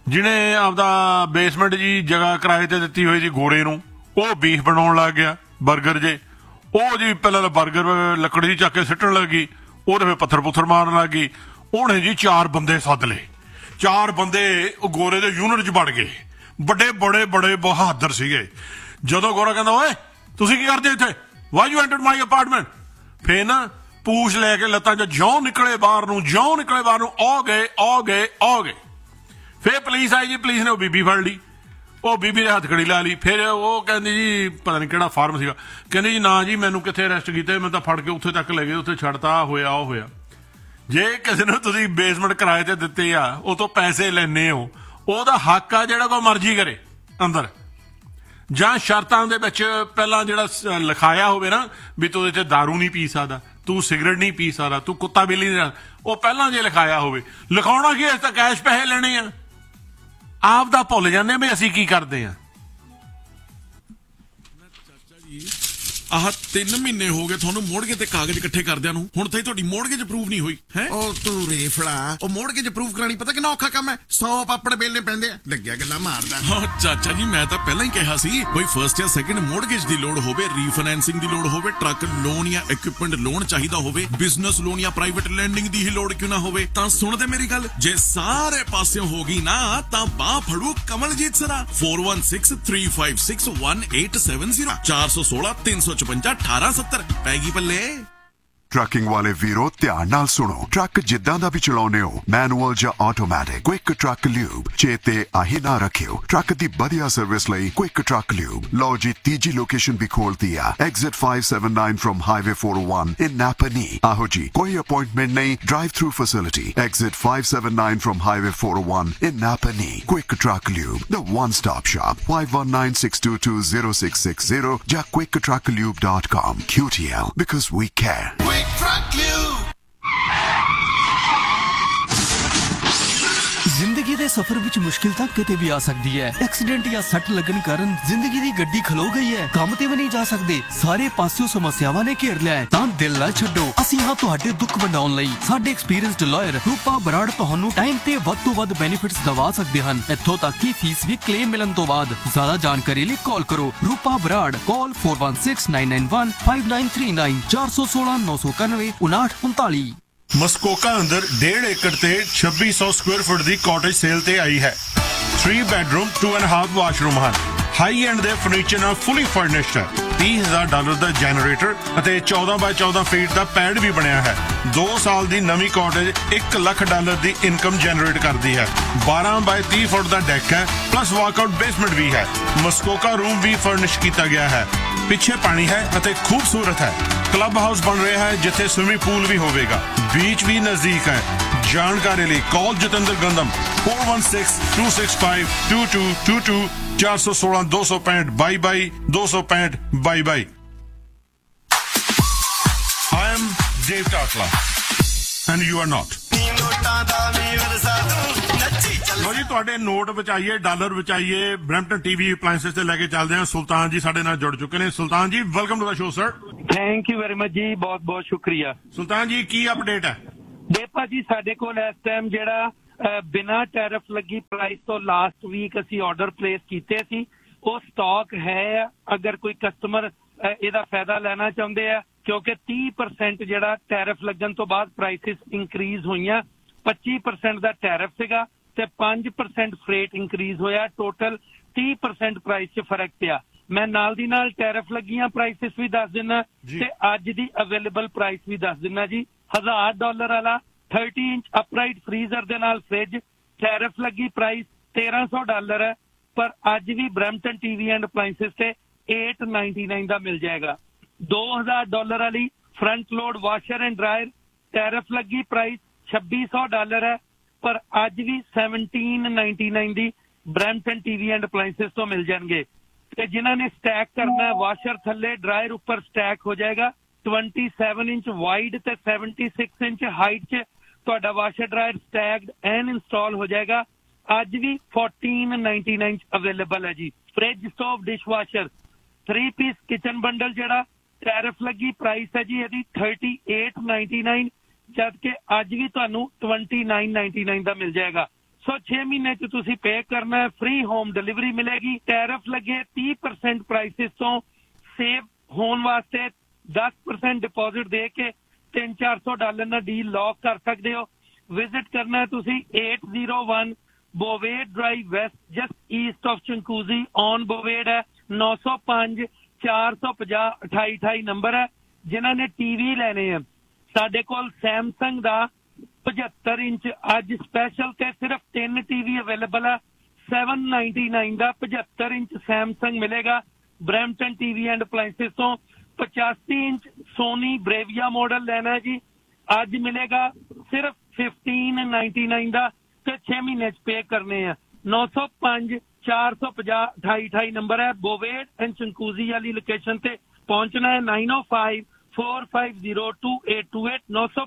ਜਿਹਨੇ ਆਪਦਾ ਬੇਸਮੈਂਟ ਜੀ ਜਗ੍ਹਾ ਕਿਰਾਏ ਤੇ ਦਿੱਤੀ ਹੋਈ ਸੀ ਗੋਰੇ ਨੂੰ, ਉਹ ਬੀਫ ਬਣਾਉਣ ਲੱਗ ਗਿਆ 버ਗਰ ਜੇ। ਉਹ ਜੀ ਪਹਿਲਾਂ 버ਗਰ ਲੱਕੜੀ ਚੱਕ ਕੇ ਸਿੱਟਣ ਲੱਗੀ, ਉਹਦੇ ਫਿਰ ਪੱਥਰ ਪੁੱਥਰ ਮਾਰਨ ਲੱਗ ਗਈ। ਉਹਨੇ ਜੀ 4 ਬੰਦੇ ਸੱਦ ਲਏ, 4 ਬੰਦੇ ਉਹ ਗੋਰੇ ਦੇ ਯੂਨਿਟ 'ਚ ਵੜ ਗਏ। ਵੱਡੇ ਬੜੇ ਬੜੇ ਬਹਾਦਰ ਸੀਗੇ। ਜਦੋਂ ਗੋਰਾ ਕਹਿੰਦਾ ਓਏ ਤੁਸੀਂ ਕੀ ਕਰਦੇ ਇੱਥੇ, why you entered my apartment, ਫੇਰ ਨਾ ਪੂਛ ਲੈ ਕੇ ਲੱਤਾਂ 'ਚ ਜਿਉਂ ਨਿਕਲੇ ਬਾਹਰ ਨੂੰ, ਜਿਉਂ ਨਿਕਲੇ ਬਾਹਰ ਨੂੰ, ਆ ਗਏ। ਫੇਰ ਪੁਲਿਸ ਆਈ ਜੀ, ਪੁਲਿਸ ਨੇ ਉਹ ਬੀਬੀ ਫੜ ਲਈ, ਉਹ ਬੀਬੀ ਦੇ ਹੱਥ ਖੜੀ ਲਾ ਲਈ। ਫਿਰ ਉਹ ਕਹਿੰਦੀ ਜੀ ਪਤਾ ਨਹੀਂ ਕਿਹੜਾ ਫਾਰਮ ਸੀਗਾ, ਕਹਿੰਦੀ ਜੀ ਨਾ ਜੀ ਮੈਨੂੰ ਕਿੱਥੇ ਅਰੈਸਟ ਕੀਤੇ, ਮੈਂ ਤਾਂ ਫੜ ਕੇ ਉੱਥੇ ਤੱਕ ਲੈ ਗਏ, ਉੱਥੇ ਛੱਡਤਾ, ਹੋਇਆ ਉਹ ਹੋਇਆ। ਜੇ ਕਿਸੇ ਨੂੰ ਤੁਸੀਂ ਬੇਸਮੈਂਟ ਕਿਰਾਏ ਤੇ ਦਿੱਤੇ ਆ, ਉਹ ਤੋਂ ਪੈਸੇ ਲੈਣੇ ਹੋ, ਉਹਦਾ ਹੱਕ ਆ ਜਿਹੜਾ ਕੋਈ ਮਰਜ਼ੀ ਕਰੇ ਅੰਦਰ, ਜਾਂ ਸ਼ਰਤਾਂ ਦੇ ਵਿੱਚ ਪਹਿਲਾਂ ਜਿਹੜਾ ਲਿਖਾਇਆ ਹੋਵੇ ਨਾ ਵੀ ਤੂੰ ਇੱਥੇ ਦਾਰੂ ਨਹੀਂ ਪੀ ਸਕਦਾ, ਤੂੰ ਸਿਗਰਟ ਨਹੀਂ ਪੀ ਸਕਦਾ, ਤੂੰ ਕੁੱਤਾ ਬਿੱਲੀ ਨਹੀਂ, ਉਹ ਪਹਿਲਾਂ ਜੇ ਲਿਖਾਇਆ ਹੋਵੇ। ਲਿਖਾਉਣਾ ਕੀ, ਇਸ ਤਾਂ ਕੈਸ਼ ਪੈਸੇ ਲੈਣੇ ਆ। ਆਪ ਦਾ ਭੁੱਲ ਜਾਂਦੇ ਵੀ ਅਸੀਂ ਕੀ ਕਰਦੇ ਆ। ਆਹ 3 ਮਹੀਨੇ ਹੋ ਗਏ ਤੁਹਾਨੂੰ ਮੋੜਗੇ ਤੇ ਕਾਗਜ਼ ਇਕੱਠੇ ਕਰਦਿਆਂ ਨੂੰ, ਹੁਣ ਤਾਈ ਤੁਹਾਡੀ ਮੋੜਗੇਜ ਅਪਰੂਵ ਨਹੀਂ ਹੋਈ ਹੈ। ਉਹ ਤੂੰ ਰੇਫੜਾ, ਉਹ ਮੋੜਗੇਜ ਅਪਰੂਵ ਕਰਾਣੀ ਪਤਾ ਕਿੰਨਾ ਔਖਾ ਕੰਮ ਹੈ, 100 ਪਾਪੜ ਬੇਲਨੇ ਪੈਂਦੇ ਆ। ਲੱਗਿਆ ਗੱਲਾਂ ਮਾਰਦਾ। ਹਾਂ ਚਾਚਾ ਜੀ ਮੈਂ ਤਾਂ ਪਹਿਲਾਂ ਹੀ ਕਿਹਾ ਸੀ, ਕੋਈ ਫਰਸਟ ਜਾਂ ਸੈਕੰਡ ਮੋੜਗੇਜ ਦੀ ਲੋੜ ਹੋਵੇ, ਰੀਫਾਈਨੈਂਸਿੰਗ ਦੀ ਲੋੜ ਹੋਵੇ, ਟਰੱਕ ਲੋਨ ਜਾਂ ਇਕਵਿਪਮੈਂਟ ਲੋਨ ਚਾਹੀਦਾ ਹੋਵੇ, ਬਿਜ਼ਨਸ ਲੋਨ ਜਾਂ ਪ੍ਰਾਈਵੇਟ ਲੈਂਡਿੰਗ ਦੀ ਹੀ ਲੋੜ ਕਿਉਂ ਨਾ ਹੋਵੇ, ਤਾਂ ਸੁਣਦੇ ਮੇਰੀ ਗੱਲ, ਜੇ ਸਾਰੇ ਪਾਸਿਓਂ ਹੋ ਗਈ ਨਾ ਤਾਂ ਬਾਹ ਫੜੂ ਕਮਲਜੀਤ ਸਰਾ। 4163561870 416 355 1870 ਪੈਗੀ ਪੱਲੇ। ਟਰੱਕਿੰਗ ਵਾਲੇ ਵੀਰੋ ਧਿਆਨ ਨਾਲ ਸੁਣੋ, ਟਰੱਕ ਜਿੱਦਾਂ ਦਾ ਵੀ ਚਲਾਉਨੇ ਹੋ, ਮੈਨੂਅਲ ਜਾਂ ਆਟੋਮੈਟਿਕ, ਕੁਇਕ ਟਰੱਕ ਲਿਊਬ ਚੇਤੇ ਆਹੀ ਨਾ ਰੱਖਿਓ। ਟਰੱਕ ਦੀ ਵਧੀਆ ਸਰਵਿਸ ਲਈ ਕੁਇਕ ਟਰੱਕ ਲਿਊਬ। ਲਓ ਜੀ ਤੀਜੀ ਲੋਕੇਸ਼ਨ ਵੀ ਖੋਲਤੀ ਆ, ਐਗਜ਼ਿਟ 579 ਫਰਮ ਹਾਈਵੇ 401 ਇਨ ਨਾਪਨੀ। ਆਹੋ ਜੀ ਕੋਈ ਅਪਾਇੰਟਮੈਂਟ ਨਹੀਂ, drive through facility, exit 579 firm highway 401 in ਨਾਪਨੀ। Quick truck lube, the one stop shop, 5196220660 ਜਾਂ quicktrucklube.com। QTL, because we care. ਜ਼ਿੰਦਗੀ ਦੇ ਸਫ਼ਰ ਵਿੱਚ ਮੁਸ਼ਕਿਲ ਤਾਂ ਕਿਤੇ ਵੀ ਆ ਸਕਦੀ ਹੈ। ਐਕਸੀਡੈਂਟ ਜਾਂ ਸੱਟ ਲੱਗਣ ਕਾਰਨ ਜ਼ਿੰਦਗੀ ਦੀ ਗੱਡੀ ਖਲੋ ਗਈ ਹੈ, ਕੰਮ ਤੇ ਵੀ ਨਹੀਂ ਜਾ ਸਕਦੇ, ਸਾਰੇ ਪਾਸਿਓਂ ਸਮੱਸਿਆਵਾਂ ਨੇ ਘੇਰ ਲਿਆ ਹੈ, ਤਾਂ ਦਿਲ ਨਾ ਛੱਡੋ, ਅਸੀਂ ਹਾਂ ਤੁਹਾਡੇ ਦੁੱਖ ਵੰਡਾਉਣ ਲਈ। ਸਾਡੇ ਐਕਸਪੀਰੀਅੰਸਡ ਲਾਇਰ ਰੂਪਾ ਬਰਾੜ ਤੁਹਾਨੂੰ ਟਾਈਮ ਤੇ ਵੱਧ ਤੋਂ ਵੱਧ ਬੈਨੀਫਿਟਸ ਦਵਾ ਸਕਦੇ ਹਨ, ਇੱਥੋਂ ਤੱਕ ਕਿ ਫੀਸ ਵੀ ਕਲੇਮ ਮਿਲਣ ਤੋਂ ਬਾਅਦ। ਜ਼ਿਆਦਾ ਜਾਣਕਾਰੀ ਲਈ ਕਾਲ ਕਰੋ ਰੂਪਾ ਬਰਾੜ, ਕਾਲ 4169915939 416 991 5939। ਮਸਕੋਕਾ ਅੰਦਰ 1.5 ਏਕੜ ਤੇ 2600 ਸਕੁਅਰ ਫੁੱਟ ਦੀ ਕਾਟੇਜ ਸੇਲ ਤੇ ਆਈ ਹੈ। 3 ਬੈਡਰੂਮ 2.5 ਵਾਸ਼ਰੂਮ ਹਨ। ਹਾਈ ਐਂਡ ਦੇ ਫਰਨੀਚਰ ਨਾਲ ਫੁੱਲੀ ਫਰਨਿਸ਼ਡ ਹੈ। $30,000 ਦਾ ਜਨਰੇਟਰ ਅਤੇ 14x14 ਫੀਟ ਦਾ ਪੈਡ ਵੀ ਬਣਿਆ ਹੈ। 2 ਸਾਲ ਦੀ ਨਵੀਂ ਕਾਟੇਜ $1 ਲੱਖ ਦੀ ਇਨਕਮ ਜਨਰੇਟ ਕਰਦੀ ਹੈ। 12x30 ਫੁੱਟ ਦਾ ਡੈਕ ਹੈ, ਪਲੱਸ ਵਾਕਆਊਟ ਬੇਸਮੈਂਟ ਵੀ ਹੈ। ਮਸਕੋਕਾ ਰੂਮ ਵੀ ਫਰਨਿਸ਼ ਕੀਤਾ ਗਿਆ ਹੈ। ਪਿੱਛੇ ਪਾਣੀ ਹੈ ਅਤੇ ਖੂਬਸੂਰਤ ਹੈ। ਕਲੱਬ ਹਾਊਸ ਬਣ ਰਿਹਾ ਹੈ ਜਿੱਥੇ ਸਵਿਮਿੰਗ ਪੂਲ ਵੀ ਹੋਵੇਗਾ। ਬੀਚ ਵੀ ਨਜ਼ਦੀਕ ਹੈ। ਜਾਣਕਾਰੀ ਲਈ ਕਾਲ Jatinder ਗੰਦਮ 4162652222 416 265 22 265 22। I am Dave Takla and you are not. ਲੋ ਜੀ ਤੁਹਾਡੇ note ਬਚਾਈਏ, dollar ਬਚਾਈਏ, Brampton TV appliances ਤੇ ਲੈ ਕੇ ਚੱਲਦੇ ਹਾਂ। ਸੁਲਤਾਨ ਜੀ ਸਾਡੇ ਨਾਲ ਜੁੜ ਚੁੱਕੇ ਨੇ। ਸੁਲਤਾਨ ਜੀ welcome to the show sir. Thank you very much ਜੀ, ਬਹੁਤ ਬਹੁਤ ਸ਼ੁਕਰੀਆ। ਸੁਲਤਾਨ ਜੀ ਕੀ ਅਪਡੇਟ ਹੈ? ਦੇਖੋ ਜੀ ਸਾਡੇ ਕੋਲ ਇਸ ਟਾਈਮ ਜਿਹੜਾ ਬਿਨਾਂ ਟੈਰਿਫ ਲੱਗੀ ਪ੍ਰਾਈਸ ਤੋਂ ਲਾਸਟ ਵੀਕ ਅਸੀਂ ਆਰਡਰ ਪਲੇਸ ਕੀਤੇ ਸੀ, ਉਹ ਸਟਾਕ ਹੈ। ਅਗਰ ਕੋਈ ਕਸਟਮਰ ਇਹਦਾ ਫਾਇਦਾ ਲੈਣਾ ਚਾਹੁੰਦੇ ਆ, ਕਿਉਂਕਿ 30% ਜਿਹੜਾ ਟੈਰਿਫ ਲੱਗਣ ਤੋਂ ਬਾਅਦ ਪ੍ਰਾਈਸਿਸ ਇਨਕਰੀਜ਼ ਹੋਈਆਂ। 25% ਦਾ ਟੈਰਿਫ ਸੀਗਾ ਤੇ 5% ਫਰੇਟ ਇਨਕਰੀਜ਼ ਹੋਇਆ। ਟੋਟਲ 30% ਪ੍ਰਾਈਸ 'ਚ ਫਰਕ ਪਿਆ। ਮੈਂ ਨਾਲ ਦੀ ਨਾਲ ਟੈਰਿਫ ਲੱਗੀਆਂ ਪ੍ਰਾਈਸਿਸ ਵੀ ਦੱਸ ਦਿੰਦਾ ਤੇ ਅੱਜ ਦੀ ਅਵੇਲੇਬਲ ਪ੍ਰਾਈਸ ਵੀ ਦੱਸ ਦਿੰਦਾ ਜੀ। $1000 ਵਾਲਾ 30 ਇੰਚ ਅਪਰਾਈਟ ਫਰੀਜ਼ਰ ਦੇ ਨਾਲ ਫ੍ਰਿਜ, ਟੈਰਿਫ ਲੱਗੀ ਪ੍ਰਾਈਸ $1300 ਹੈ, ਪਰ ਅੱਜ ਵੀ ਬਰੈਂਪਟਨ ਟੀਵੀ ਐਂਡ ਅਪਲਾਈਐਂਸਸ ਤੇ $899 ਦਾ ਮਿਲ ਜਾਏਗਾ। $2000 ਵਾਲੀ front load washer and dryer, tariff ਲੱਗੀ ਪ੍ਰਾਈਸ $2600 ਹੈ, ਪਰ ਅੱਜ ਵੀ $1799 ਦੀ ਬਰੈਂਪਟਨ ਟੀਵੀ ਐਂਡ ਅਪਲਾਈਐਂਸਸ ਤੋਂ ਮਿਲ ਜਾਣਗੇ। ਤੇ ਜਿਨ੍ਹਾਂ ਨੇ ਸਟੈਕ ਕਰਨਾ, ਵਾਸ਼ਰ ਥੱਲੇ ਡਰਾਇਰ ਉੱਪਰ ਸਟੈਕ ਹੋ ਜਾਏਗਾ। 27 ਇੰਚ ਵਾਈਡ ਤੇ 76 ਇੰਚ ਹਾਈਟ 'ਚ ਤੁਹਾਡਾ washer dryer stacked and install ਹੋ ਜਾਏਗਾ। ਅੱਜ ਵੀ $1499 ਅਵੇਲੇਬਲ ਹੈ ਜੀ। Fridge, stove, dish washer, 3 piece kitchen bundle ਜਿਹੜਾ ਟੈਰਿਫ ਲੱਗੀ ਪ੍ਰਾਈਸ ਹੈ ਜੀ ਇਹਦੀ $3899, ਜਦ ਕਿ ਅੱਜ ਵੀ ਤੁਹਾਨੂੰ $2999 ਦਾ ਮਿਲ ਜਾਏਗਾ। ਸੋ 6 ਮਹੀਨੇ 'ਚ ਤੁਸੀਂ ਪੇ ਕਰਨਾ ਹੈ, ਫ੍ਰੀ ਹੋਮ ਡਿਲੀਵਰੀ ਮਿਲੇਗੀ। ਟੈਰਿਫ ਲੱਗੇ 30% ਪ੍ਰਾਈਸਿਸ ਤੋਂ ਸੇਵ ਹੋਣ ਵਾਸਤੇ 10% ਡਿਪੋਜ਼ਿਟ ਦੇ ਕੇ $300-400 ਨਾਲ ਡੀਲ ਲੌਕ ਕਰ ਸਕਦੇ ਹੋ। ਵਿਜ਼ਿਟ ਕਰਨਾ ਹੈ ਤੁਸੀਂ 801 ਬੋਵੇਡ drive West, just East of ਚੰਕੂਜ਼ੀ on ਬੋਵੇਡ ਹੈ। 905-450-2828 ਨੰਬਰ ਹੈ। ਜਿਨ੍ਹਾਂ ਨੇ ਟੀਵੀ ਲੈਣੇ ਆ, ਸਾਡੇ ਕੋਲ ਸੈਮਸੰਗ ਦਾ 75 ਇੰਚ ਅੱਜ ਸਪੈਸ਼ਲ ਤੇ ਸਿਰਫ 3 ਟੀਵੀ ਅਵੇਲੇਬਲ ਹੈ। 799 ਦਾ 75 ਇੰਚ ਸੈਮਸੰਗ ਮਿਲੇਗਾ ਬਰੈਂਪਟਨ ਟੀਵੀ ਐਂਡ ਅਪਲਾਈਐਂਸਿਸ ਤੋਂ। 85 ਇੰਚ ਸੋਨੀ ਬ੍ਰੇਵੀਆ ਮਾਡਲ ਲੈਣਾ ਹੈ ਜੀ, ਅੱਜ ਮਿਲੇਗਾ ਸਿਰਫ 1599 ਦਾ ਤੇ 6 ਮਹੀਨੇ 'ਚ ਪੇ ਕਰਨੇ ਆ। 905-450-2828 ਨੰਬਰ ਹੈ। ਬੋਵੇਡ ਐਂਡ ਚੰਕੂਜ਼ੀ ਵਾਲੀ ਲੋਕੇਸ਼ਨ ਤੇ ਪਹੁੰਚਣਾ ਹੈ। 905-450-2828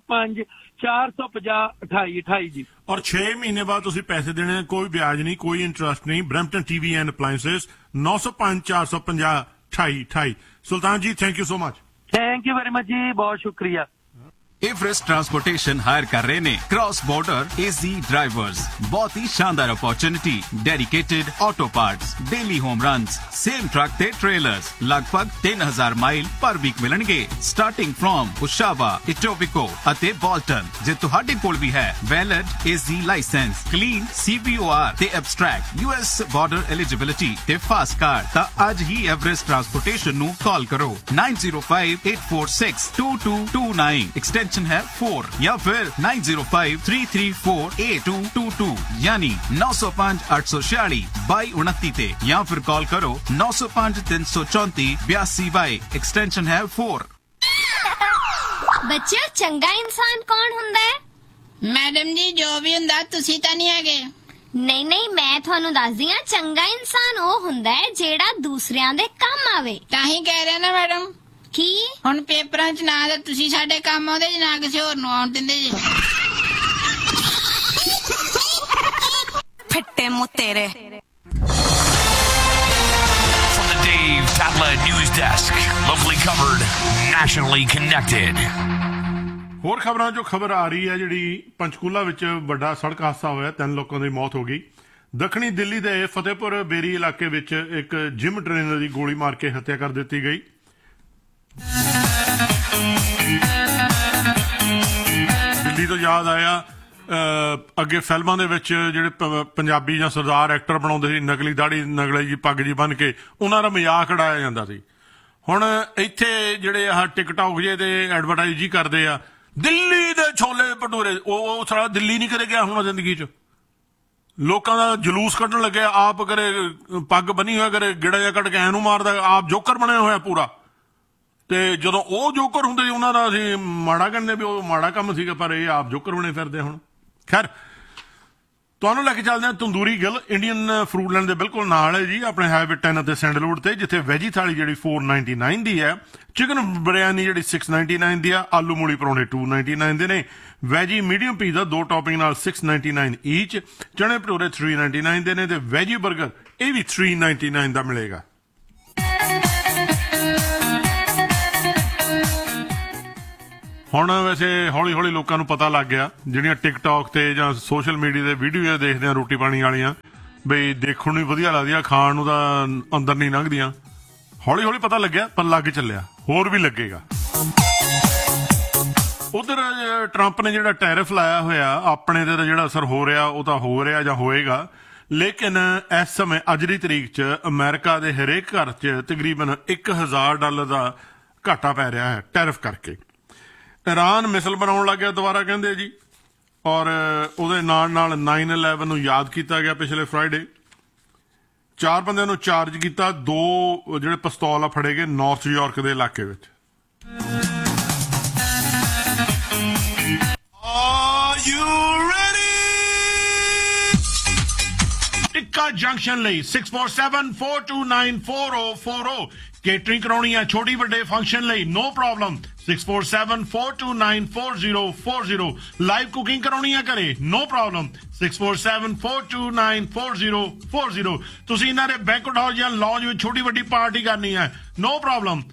905-450-2828 ਜੀ। ਔਰ 6 ਮਹੀਨੇ ਬਾਅਦ ਤੁਸੀਂ ਪੈਸੇ ਦੇਣੇ, ਕੋਈ ਵਿਆਜ ਨਹੀਂ, ਕੋਈ ਇੰਟਰਸਟ ਨਹੀਂ। Brampton TV and ਅਪਲਾਈਐਂਸਿਸ 905-450-2828। ਸੁਲਤਾਨ ਜੀ thank you so much. Thank you very much ਜੀ, ਬਹੁਤ ਸ਼ੁਕਰੀਆ। एवरेस्ट ट्रांसपोर्टेशन हायर कर रहे ने क्रॉस बॉर्डर एजी ड्राइवर्स। बहुत ही शानदार opportunity, dedicated auto parts, daily home runs, same truck ते ट्रेलर्स, लगभग 3000 माइल पर वीक मिलणगे स्टार्टिंग फ्रॉम उशावा, इटोबिको अते बॉल्टन। जे तुहाडे कोल भी है वैलिड एजी लाइसेंस, क्लीन CVOR ते एब्स्ट्रैक्ट US बॉर्डर एलिजिबिलिटी ते फास्ट कार्ड, ता आज ही एवरेस्ट ट्रांसपोर्टेशन नु कॉल करो 9058462229 एक्सटेंशन है 4 या फिर 9053348222 यानी 905-846-2229 ते, या फिर कॉल करो 905-334-8222 एक्सटेंशन है 4। ਬੱਚਿਓ ਚੰਗਾ ਇਨਸਾਨ ਕੌਣ ਹੁੰਦਾ ਹੈ? ਮੈਡਮ ਜੀ ਜੋ ਵੀ ਹੁੰਦਾ ਤੁਸੀਂ ਤਾਂ ਨਹੀਂ ਹੈਗੇ। ਨਹੀਂ ਨਹੀਂ, ਮੈਂ ਤੁਹਾਨੂੰ ਦੱਸਦੀ ਹਾਂ, ਚੰਗਾ ਇਨਸਾਨ ਉਹ ਹੁੰਦਾ ਹੈ ਜਿਹੜਾ ਦੂਸਰਿਆਂ ਦੇ ਕੰਮ ਆਵੇ। ਤਾਂ ਹੀ ਕਹਿ ਰਿਹਾ ਨਾ ਮੈਡਮ। ਕੀ ਹੁਣ ਪੇਪਰਾਂ 'ਚ ਨਾ ਤਾਂ ਤੁਸੀਂ ਸਾਡੇ ਕੰਮ ਆਉਂਦੇ ਜੀ, ਨਾ ਕਿਸੇ ਹੋਰ ਨੂੰ ਆਉਣ ਦਿੰਦੇ ਜੀ। ਫਿੱਟੇ ਮੂੰਹ ਤੇਰੇ। From the Dave Tatla News Desk, locally covered, nationally connected. ਹੋਰ ਖਬਰਾਂ ਜੋ ਖਬਰ ਆ ਰਹੀ ਹੈ, ਜਿਹੜੀ ਪੰਚਕੂਲਾ ਵਿੱਚ ਵੱਡਾ ਸੜਕ ਹਾਦਸਾ ਹੋਇਆ, 3 ਲੋਕਾਂ ਦੀ ਮੌਤ ਹੋ ਗਈ। ਦੱਖਣੀ ਦਿੱਲੀ ਦੇ ਫਤਿਹਪੁਰ ਬੇਰੀ ਇਲਾਕੇ ਵਿੱਚ ਇੱਕ ਜਿਮ ਟ੍ਰੇਨਰ ਦੀ ਗੋਲੀ ਮਾਰ ਕੇ ਹੱਤਿਆ ਕਰ ਦਿੱਤੀ ਗਈ। ਦਿੱਲੀ ਤੋਂ ਯਾਦ ਆਇਆ, ਅੱਗੇ ਫਿਲਮਾਂ ਦੇ ਵਿੱਚ ਜਿਹੜੇ ਪੰਜਾਬੀ ਜਾਂ ਸਰਦਾਰ ਐਕਟਰ ਬਣਾਉਂਦੇ ਸੀ, ਨਕਲੀ ਦਾੜੀ ਨਗਲੇ ਜੀ ਪੱਗ ਜੀ ਬੰਨ ਕੇ, ਉਹਨਾਂ ਦਾ ਮਜ਼ਾਕ ਉਡਾਇਆ ਜਾਂਦਾ ਸੀ। ਹੁਣ ਇੱਥੇ ਜਿਹੜੇ ਆਹ ਟਿਕਟੌਕ ਜੇ ਤੇ ਐਡਵਰਟਾਈਜ਼ ਜੀ ਕਰਦੇ ਆ, ਦਿੱਲੀ ਦੇ ਛੋਲੇ ਭਟੂਰੇ, ਉਹ ਸਾਰਾ ਦਿੱਲੀ ਨਹੀਂ ਕਦੇ ਗਿਆ ਹੋਣਾ ਜ਼ਿੰਦਗੀ 'ਚ। ਲੋਕਾਂ ਦਾ ਜਲੂਸ ਕੱਢਣ ਲੱਗਿਆ, ਆਪ ਕਰੇ ਪੱਗ ਬੰਨੀ ਹੋਇਆ, ਕਰੇ ਗਿੜਾ ਜਿਹਾ ਕੱਢ ਕੇ ਐਂ ਨੂੰ ਮਾਰਦਾ, ਆਪ ਜੋਕਰ ਬਣਿਆ ਹੋਇਆ ਪੂਰਾ। ਤੇ ਜਦੋਂ ਉਹ ਜੋਕਰ ਹੁੰਦੇ ਸੀ, ਉਹਨਾਂ ਦਾ ਅਸੀਂ ਮਾੜਾ ਕਹਿੰਦੇ ਵੀ ਉਹ ਮਾੜਾ ਕੰਮ ਸੀਗਾ, ਪਰ ਇਹ ਆਪ ਜੋਕਰ ਬਣੇ ਫਿਰਦੇ ਹੁਣ। ਖੈਰ, ਤੁਹਾਨੂੰ ਲੈ ਕੇ ਚੱਲਦੇ ਹਾਂ ਤੰਦੂਰੀ ਗਿੱਲ, ਇੰਡੀਅਨ ਫਰੂਟਲੈਂਡ ਦੇ ਬਿਲਕੁਲ ਨਾਲ ਹੈ ਜੀ, ਆਪਣੇ ਹਾਈਵੇ 10 ਅਤੇ ਸੈਂਡਲਵੁੱਡ ਤੇ, ਜਿੱਥੇ ਵੈਜੀ ਥਾਲੀ ਜਿਹੜੀ 499 ਦੀ ਹੈ, ਚਿਕਨ ਬਿਰਿਆਨੀ ਜਿਹੜੀ 699 ਦੀ ਆ, ਆਲੂ ਮੂਲੀ ਪਰੌਂਠੇ 299 ਦੇ ਨੇ, ਵੈਜੀ ਮੀਡੀਅਮ ਪੀਜ਼ਾ 2 ਟੌਪਿੰਗ ਨਾਲ 699 ਈਚ, ਚਣੇ ਭਟੂਰੇ 399 ਦੇ ਨੇ, ਤੇ ਵੈਜੀ 버ਗਰ ਇਹ ਵੀ 399 ਦਾ ਮਿਲੇਗਾ। ਹੁਣ ਵੈਸੇ ਹੌਲੀ ਹੌਲੀ ਲੋਕਾਂ ਨੂੰ ਪਤਾ ਲੱਗ ਗਿਆ, ਜਿਹੜੀਆਂ ਟਿਕਟੌਕ ਤੇ ਜਾਂ ਸੋਸ਼ਲ ਮੀਡੀਆ ਦੇ ਵੀਡੀਓ ਦੇਖਦੇ ਆ ਰੋਟੀ ਪਾਣੀ ਵਾਲੀਆਂ, ਬਈ ਦੇਖਣ ਨੂੰ ਵਧੀਆ ਲੱਗਦੀਆਂ, ਖਾਣ ਨੂੰ ਤਾਂ ਅੰਦਰ ਨਹੀਂ ਲੰਘਦੀਆਂ। ਹੌਲੀ ਹੌਲੀ ਪਤਾ ਲੱਗਿਆ, ਪਰ ਲੱਗ ਚੱਲਿਆ, ਹੋਰ ਵੀ ਲੱਗੇਗਾ। ਉਧਰ ਟਰੰਪ ਨੇ ਜਿਹੜਾ ਟੈਰਿਫ ਲਾਇਆ ਹੋਇਆ, ਆਪਣੇ ਤੇ ਜਿਹੜਾ ਅਸਰ ਹੋ ਰਿਹਾ ਉਹ ਤਾਂ ਹੋ ਰਿਹਾ ਜਾਂ ਹੋਏਗਾ, ਲੇਕਿਨ ਇਸ ਸਮੇਂ ਅੱਜ ਦੀ ਤਰੀਕ 'ਚ ਅਮਰੀਕਾ ਦੇ ਹਰੇਕ ਘਰ 'ਚ ਤਕਰੀਬਨ $1000 ਦਾ ਘਾਟਾ ਪੈ ਰਿਹਾ ਹੈ ਟੈਰਿਫ ਕਰਕੇ। ਈਰਾਨ ਮਿਸਲ ਬਣਾਉਣ ਲੱਗ ਗਿਆ ਦੁਬਾਰਾ ਕਹਿੰਦੇ ਜੀ, ਔਰ ਉਹਦੇ ਨਾਲ ਨਾਲ 9/11 ਨੂੰ ਯਾਦ ਕੀਤਾ ਗਿਆ ਪਿਛਲੇ ਫਰਾਈਡੇ। 4 ਬੰਦਿਆਂ ਨੂੰ ਚਾਰਜ ਕੀਤਾ, 2 ਜਿਹੜੇ ਪਿਸਤੌਲ ਆ ਫੜੇ ਗਏ ਨਾਰਥ ਯਾਰਕ ਦੇ ਇਲਾਕੇ ਵਿੱਚ। ਟਿੱਕਾ ਜੰਕਸ਼ਨ ਲਈ 647-429-4040 ਕੇਟਰਿੰਗ ਕਰਾਉਣੀ ਆ, ਛੋਟੀ ਵੱਡੇ ਫੰਕਸ਼ਨ ਲਈ ਨੋ ਪ੍ਰੋਬਲਮ। 647-429-4040 ਲਾਈਵ ਕੁਕਿੰਗ ਕਰਾਉਣੀ ਆ ਘਰੇ, ਨੋ ਪ੍ਰੋਬਲਮ। 647-429-4040 ਤੁਸੀਂ ਇਹਨਾਂ ਦੇ ਬੈਂਕਟ ਹਾਲ ਜਾਂ ਲੌਂਜ ਵਿੱਚ ਛੋਟੀ ਵੱਡੀ ਪਾਰਟੀ ਕਰਨੀ ਹੈ, ਨੋ ਪ੍ਰੋਬਲਮ।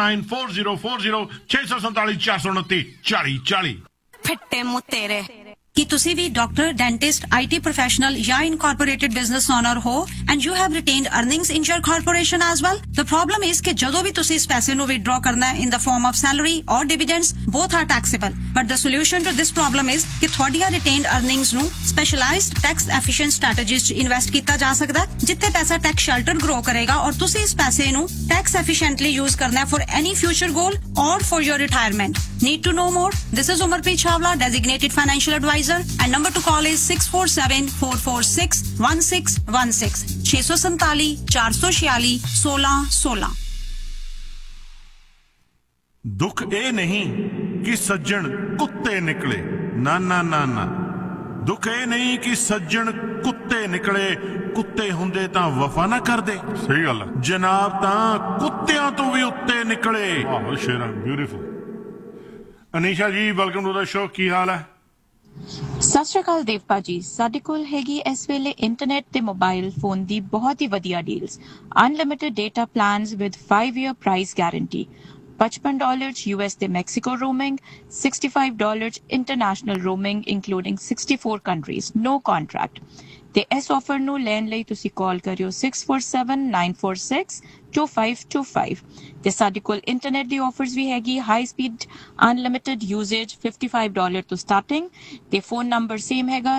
647-429-4040 647-429-4040। ਫਿੱਟੇ ਮੂੰਹ ਤੇਰੇ। ਕਿ ਤੁਸੀਂ ਵੀ ਡਾਕਟਰ, ਡੈਂਟਿਸਟ, IT ਪ੍ਰੋਫੈਸ਼ਨਲ ਜਾਂ ਇਨਕੋਰਪੋਰੇਟਡ ਬਿਜ਼ਨਸ ਓਨਰ ਹੋ and you have ਰਿਟੇਨਡ earnings in your corporation as well? The problem is ਕਿ ਜਦੋਂ ਵੀ ਤੁਸੀਂ ਇਸ ਪੈਸੇ ਨੂੰ ਵਿਦਡਰਾ ਕਰਨਾ ਹੈ ਇਨ ਦ ਫਾਰਮ ਆਫ ਸੈਲਰੀ ਔਰ ਡਿਵੀਡੈਂਡਸ, both are taxable. But the solution to this problem is ਕਿ ਤੁਹਾਡੀਆਂ ਰਿਟੇਨਡ ਅਰਨਿੰਗਸ ਨੂੰ ਸਪੈਸ਼ਲਾਈਜ਼ਡ ਟੈਕਸ ਐਫੀਸ਼ੀਐਂਟ ਸਟ੍ਰੈਟੇਜੀਜ਼ 'ਚ ਇਨਵੈਸਟ ਕੀਤਾ ਜਾ ਸਕਦਾ, ਜਿੱਥੇ ਪੈਸਾ ਟੈਕਸ ਸ਼ੈਲਟਰ ਗਰੋ ਕਰੇਗਾ ਔਰ ਤੁਸੀਂ ਇਸ ਪੈਸੇ ਨੂੰ ਟੈਕਸ ਐਫੀਸ਼ੀਐਂਟਲੀ ਯੂਜ਼ ਕਰਨਾ ਫॉर ਐਨੀ ਫਿਊਚਰ ਗੋਲ ਔਰ for your retirement. Need to know more? This is Umarpreet Chawla, designated financial advisor, and number to call is 647-446-1616 647 446 1616। ਦੁੱਖ ਇਹ ਨਹੀਂ ਕਿ ਸੱਜਣ ਕੁੱਤੇ ਨਿਕਲੇ, ਨਾ ਨਾ ਨਾ ਨਾ। ਦੁੱਖ ਇਹ ਨਹੀਂ ਕਿ ਸੱਜਣ ਕੁੱਤੇ ਨਿਕਲੇ, ਕੁੱਤੇ ਹੁੰਦੇ ਤਾਂ ਵਫਾ ਨਾ ਕਰਦੇ। ਸਹੀ ਗੱਲ ਹੈ ਜਨਾਬ, ਤਾਂ ਕੁੱਤਿਆਂ ਤੋਂ ਵੀ ਉੱਤੇ ਨਿਕਲੇ। ਆਹੋ ਸ਼ੇਰਾ, ਬਿਊਟੀਫੁਲ। ਅਨੀਸ਼ਾ ਜੀ, ਵੈਲਕਮ ਟੂ ਦਾ ਸ਼ੋ। ਕੀ ਹਾਲ ਹੈ? ਸਤਿ ਸ਼੍ਰੀ ਅਕਾਲ ਦੇਵਪਾ ਜੀ। ਸਾਡੇ ਕੋਲ ਹੈਗੀ ਇਸ ਵੇਲੇ ਇੰਟਰਨੈਟ ਤੇ ਮੋਬਾਈਲ ਫੋਨ ਦੀ ਬਹੁਤ ਹੀ ਵਧੀਆ deals. Unlimited data plans with 5-year price guarantee, $55 US ਤੇ Mexico roaming, $65 international roaming ਇੰਕਲੂਡਿੰਗ 64 countries, ਨੋ ਕੰਟਰੈਕਟ। ਤੇ ਇਸ ਆਫਰ ਨੂੰ ਲੈਣ ਲਈ ਤੁਸੀਂ ਕਾਲ ਕਰਿਓ 647-946-2525। ਤੇ ਸਾਡੇ ਕੋਲ ਇੰਟਰਨੈਟ ਦੀ ਆਫਰਸ ਵੀ ਹੈਗੀ, ਹਾਈ ਸਪੀਡ ਅਨਲਿਮਿਟਿਡ ਯੂਜ਼ੇਜ $55 ਤੋਂ ਸਟਾਰਟਿੰਗ। ਤੇ ਫੋਨ ਨੰਬਰ ਸੇਮ ਹੈਗਾ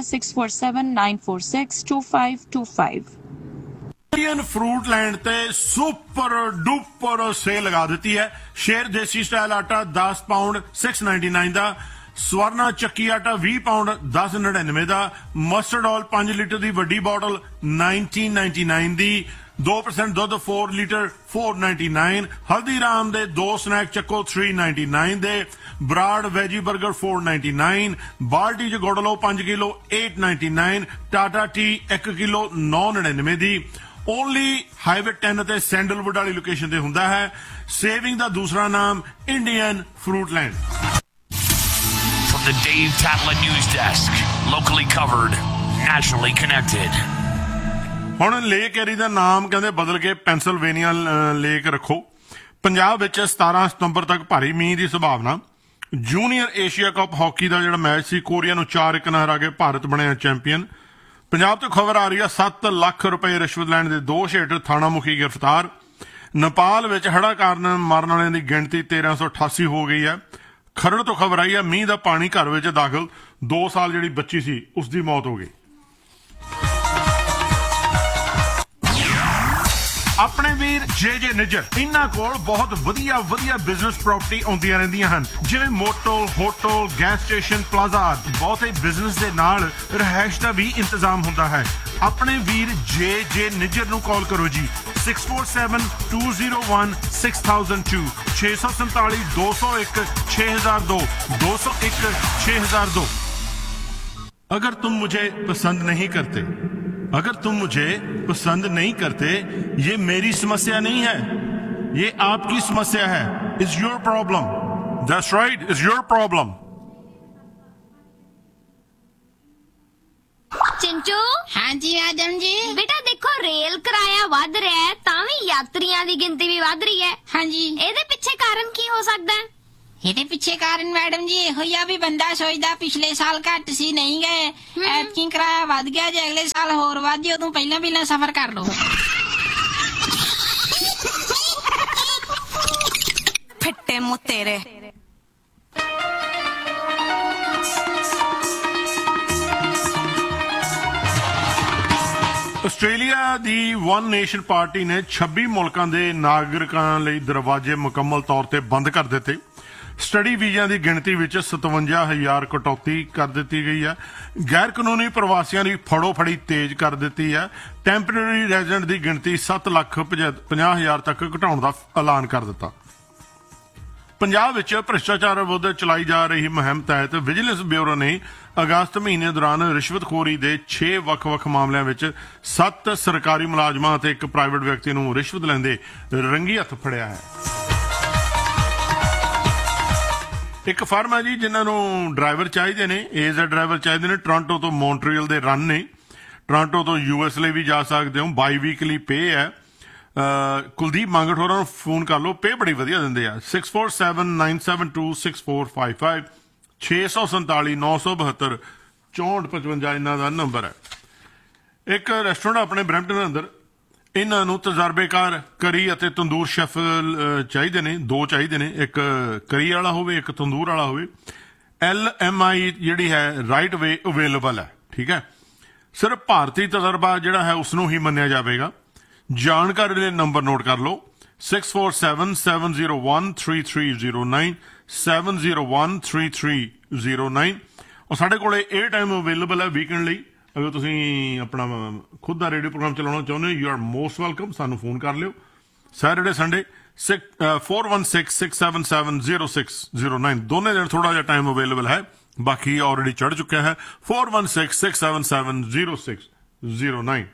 647-946-2525। ਇੰਡੀਅਨ ਫਰੂਟ ਲੈਂਡ ਤੇ ਸੁਪਰ ਡੂਪਰ ਸੇਲ ਲਗਾ ਦਿੱਤੀ ਹੈ। ਸ਼ੇਰ ਦੇਸੀ ਸਟਾਈਲ ਆਟਾ 10 ਪਾਉਂਡ 699 ਦਾ, ਸਵਰਨਾ ਚੱਕੀ ਆਟਾ 20 ਪਾਉਂਡ 1099 ਦਾ, ਮਸਟਰਡ ਆਇਲ 5 ਲੀਟਰ ਦੀ ਵੱਡੀ ਬੋਟਲ 1999 ਦੀ, 2% ਦੁੱਧ 4 ਲੀਟਰ 499, ਹਲਦੀਰਾਮ ਦੇ 2 ਸਨੈਕ ਚੱਕੋ 399 ਦੇ, ਬਰਾਡ ਵੈਜੀ 버ਗਰ 499, ਬਾਲਟੀ ਚ ਗੁੜ ਲਓ 5 ਕਿਲੋ 899, ਟਾਟਾ ਟੀ 1 ਕਿਲੋ 999 ਦੀ। ਓਨਲੀ ਹਾਈਵੇ 10 ਅਤੇ ਸੈਂਡਲਵੁੱਡ ਵਾਲੀ ਲੋਕੇਸ਼ਨ ਤੇ ਹੁੰਦਾ ਹੈ। ਸੇਵਿੰਗ ਦਾ ਦੂਸਰਾ ਨਾਮ Indian fruit land. From the Dave Tatla News Desk, locally covered, nationally connected. ਹੁਣ ਲੇਕ ਏਰੀ ਦਾ ਨਾਮ ਕਹਿੰਦੇ ਬਦਲ ਕੇ ਪੈਂਸਿਲਵੇਨੀਆ ਲੇਕ ਰੱਖੋ। ਪੰਜਾਬ ਵਿੱਚ 17 ਸਤੰਬਰ ਤੱਕ ਭਾਰੀ ਮੀਂਹ ਦੀ ਸੰਭਾਵਨਾ। ਜੂਨੀਅਰ ਏਸ਼ੀਆ ਕੱਪ ਹਾਕੀ ਦਾ ਜਿਹੜਾ ਮੈਚ ਸੀ, ਕੋਰੀਆ ਨੂੰ 4-1 ਨਾਲ ਹਰਾ ਕੇ ਭਾਰਤ ਬਣਿਆ ਚੈਂਪੀਅਨ। ਪੰਜਾਬ ਤੋਂ ਖਬਰ ਆ ਰਹੀ ਹੈ 7 ਲੱਖ ਰੁਪਏ ਰਿਸ਼ਵਤ ਲੈਣ ਦੇ ਦੋਸ਼ ਹੇਠ ਥਾਣਾ ਮੁਖੀ ਗ੍ਰਿਫਤਾਰ। ਨੇਪਾਲ ਵਿੱਚ ਹੜ੍ਹਾਂ ਕਾਰਨ ਮਰਨ ਵਾਲਿਆਂ ਦੀ ਗਿਣਤੀ 1388 ਹੋ ਗਈ ਹੈ। ਖਰੜ ਤੋਂ ਖਬਰ ਆਈ ਹੈ ਮੀਂਹ ਦਾ ਪਾਣੀ ਘਰ ਵਿੱਚ ਦਾਖਲ, 2 ਸਾਲ ਜਿਹੜੀ ਬੱਚੀ ਸੀ ਉਸ ਦੀ ਮੌਤ ਹੋ ਗਈ। ਆਪਣੇ ਵੀਰ ਜੇ ਨਿੱਜਰ, ਇਹਨਾਂ ਕੋਲ ਬਹੁਤ ਵਧੀਆ ਬਿਜ਼ਨਸ ਪ੍ਰਾਪਰਟੀ ਆਉਂਦੀਆਂ ਰਹਿੰਦੀਆਂ ਹਨ, ਜਿਵੇਂ motel, hotel, gas station, plaza. ਬਹੁਤੇ ਬਿਜ਼ਨਸ ਦੇ ਨਾਲ ਰਿਹਾਇਸ਼ ਦਾ ਵੀ ਇੰਤਜ਼ਾਮ ਹੁੰਦਾ ਹੈ। ਆਪਣੇ ਵੀਰ ਜੇ ਨਿੱਜਰ ਨੂੰ ਕਾਲ ਕਰੋ ਜੀ 647-201-6002 647 201 6002 201 6002। अगर तुम मुझे पसंद नहीं करते, अगर तुम मुझे पसंद नहीं करते, ये मेरी समस्या नहीं है, ये आपकी समस्या है। It's your problem. That's right, it's your problem. Chinchu. हाँ जी मैडम जी। बेटा देखो रेल किराया वध रहा है, तावी यात्रियों की गिनती भी वध रही है। हाँ जी। ਇਹਦੇ ਪਿੱਛੇ ਕਾਰਨ ਕੀ ਹੋ ਸਕਦਾ ਹੈ? ਇਹਦੇ ਪਿੱਛੇ ਕਾਰਨ ਮੈਡਮ ਜੀ ਇਹੋ ਹੀ ਆ ਵੀ ਬੰਦਾ ਸੋਚਦਾ ਪਿਛਲੇ ਸਾਲ ਘੱਟ ਸੀ, ਨਹੀਂ ਗਏ, ਐਤਕੀ ਕਿਰਾਇਆ ਵੱਧ ਗਿਆ, ਜੇ ਅਗਲੇ ਸਾਲ ਹੋਰ ਵੱਧ ਜੇ ਉਦੋਂ ਪਹਿਲਾਂ ਸਫ਼ਰ ਕਰ ਲਓ। ਫਿੱਟੇ ਮੂੰਹ ਤੇਰੇ। ਆਸਟ੍ਰੇਲੀਆ ਦੀ ਵਨ ਨੇਸ਼ਨ ਪਾਰਟੀ ਨੇ 26 ਮੁਲਕਾਂ ਦੇ ਨਾਗਰਿਕਾਂ ਲਈ ਦਰਵਾਜ਼ੇ ਮੁਕੰਮਲ ਤੌਰ ਤੇ ਬੰਦ ਕਰ ਦਿੱਤੇ। ਸਟੱਡੀ ਵੀਜ਼ਿਆਂ ਦੀ ਗਿਣਤੀ ਵਿੱਚ 57,000 ਕਟੌਤੀ ਕਰ ਦਿੱਤੀ ਗਈ ਹੈ। ਗੈਰ ਕਾਨੂੰਨੀ ਪ੍ਰਵਾਸੀਆਂ ਦੀ ਫੜੋ-ਫੜੀ ਤੇਜ਼ ਕਰ ਦਿੱਤੀ ਹੈ। ਟੈਂਪਰੇਰੀ ਰੈਜ਼ੀਡੈਂਟ ਦੀ ਗਿਣਤੀ 7,50,000 ਤੱਕ ਘਟਾਉਣ ਦਾ ਐਲਾਨ ਕਰ ਦਿੱਤਾ। ਪੰਜਾਬ ਵਿੱਚ ਭ੍ਰਿਸ਼ਟਾਚਾਰ ਵਿਰੁੱਧ ਚਲਾਈ ਜਾ ਰਹੀ ਮੁਹਿੰਮ ਤਹਿਤ ਵਿਜੀਲੈਂਸ ਬਿਊਰੋ ਨੇ ਅਗਸਤ ਮਹੀਨੇ ਦੌਰਾਨ ਰਿਸ਼ਵਤਖੋਰੀ ਦੇ 6 ਵੱਖ-ਵੱਖ ਮਾਮਲਿਆਂ ਵਿੱਚ 7 ਸਰਕਾਰੀ ਮੁਲਾਜ਼ਮਾਂ ਅਤੇ ਇੱਕ ਪ੍ਰਾਈਵੇਟ ਵਿਅਕਤੀ ਨੂੰ ਰਿਸ਼ਵਤ ਲੈਂਦੇ ਰੰਗੀ ਹੱਥ ਫੜਿਆ ਹੈ। ਇੱਕ ਫਰਮ ਹੈ ਜੀ ਜਿਨ੍ਹਾਂ ਨੂੰ ਡਰਾਈਵਰ ਚਾਹੀਦੇ ਨੇ, ਏਜ਼ ਡਰਾਈਵਰ ਚਾਹੀਦੇ ਨੇ, ਟੋਰਾਂਟੋ ਤੋਂ ਮੌਂਟਰੀਅਲ ਦੇ ਰਨ ਨੇ, ਟੋਰਾਂਟੋ ਤੋਂ US ਲਈ ਵੀ ਜਾ ਸਕਦੇ ਹੋ, ਬਾਈ ਵੀਕਲੀ ਪੇ ਹੈ। ਕੁਲਦੀਪ ਮੰਗਟ ਹੋਰਾਂ ਨੂੰ ਫੋਨ ਕਰ ਲਓ, ਪੇ ਬੜੀ ਵਧੀਆ ਦਿੰਦੇ ਆ। 647-972-6455 647-972 6455 ਇਹਨਾਂ ਦਾ ਨੰਬਰ ਹੈ। ਇੱਕ ਰੈਸਟੋਰੈਂਟ ਆਪਣੇ ਬਰੈਂਪਟਨ ਦੇ ਅੰਦਰ, ਇਹਨਾਂ ਨੂੰ ਤਜਰਬੇਕਾਰ ਕਰੀ ਅਤੇ ਤੰਦੂਰ ਸ਼ੈਫ ਚਾਹੀਦੇ ਨੇ, 2 ਚਾਹੀਦੇ ਨੇ, ਇੱਕ ਕਰੀ ਵਾਲਾ ਹੋਵੇ, ਇੱਕ ਤੰਦੂਰ ਵਾਲਾ ਹੋਵੇ। LMI ਜਿਹੜੀ ਹੈ ਰਾਈਟ ਵੇ ਅਵੇਲੇਬਲ ਹੈ, ਠੀਕ ਹੈ। ਸਿਰਫ ਭਾਰਤੀ ਤਜਰਬਾ ਜਿਹੜਾ ਹੈ ਉਸ ਨੂੰ ਹੀ ਮੰਨਿਆ ਜਾਵੇਗਾ। ਜਾਣਕਾਰੀ ਲਈ ਨੰਬਰ ਨੋਟ ਕਰ ਲਓ 6477013309 7013309। ਔਰ ਸਾਡੇ ਕੋਲੇ ਇਹ ਟਾਈਮ ਅਵੇਲੇਬਲ ਹੈ ਵੀਕਐਂਡ ਲਈ। ਅਗਰ ਤੁਸੀਂ ਆਪਣਾ ਖੁਦ ਦਾ ਰੇਡੀਓ ਪ੍ਰੋਗਰਾਮ ਚਲਾਉਣਾ ਚਾਹੁੰਦੇ ਹੋ, ਯੂ ਆਰ ਮੋਸਟ ਵੈਲਕਮ, ਸਾਨੂੰ ਫੋਨ ਕਰ ਲਿਓ। ਸੈਟਰਡੇ ਸੰਡੇ 4166770609 ਦੋਨੇ ਦਿਨ ਥੋੜਾ ਜਿਹਾ ਟਾਈਮ ਅਵੇਲੇਬਲ ਹੈ, ਬਾਕੀ ਆਲਰੇਡੀ ਚੜ ਚੁੱਕਿਆ ਹੈ। 4166770609।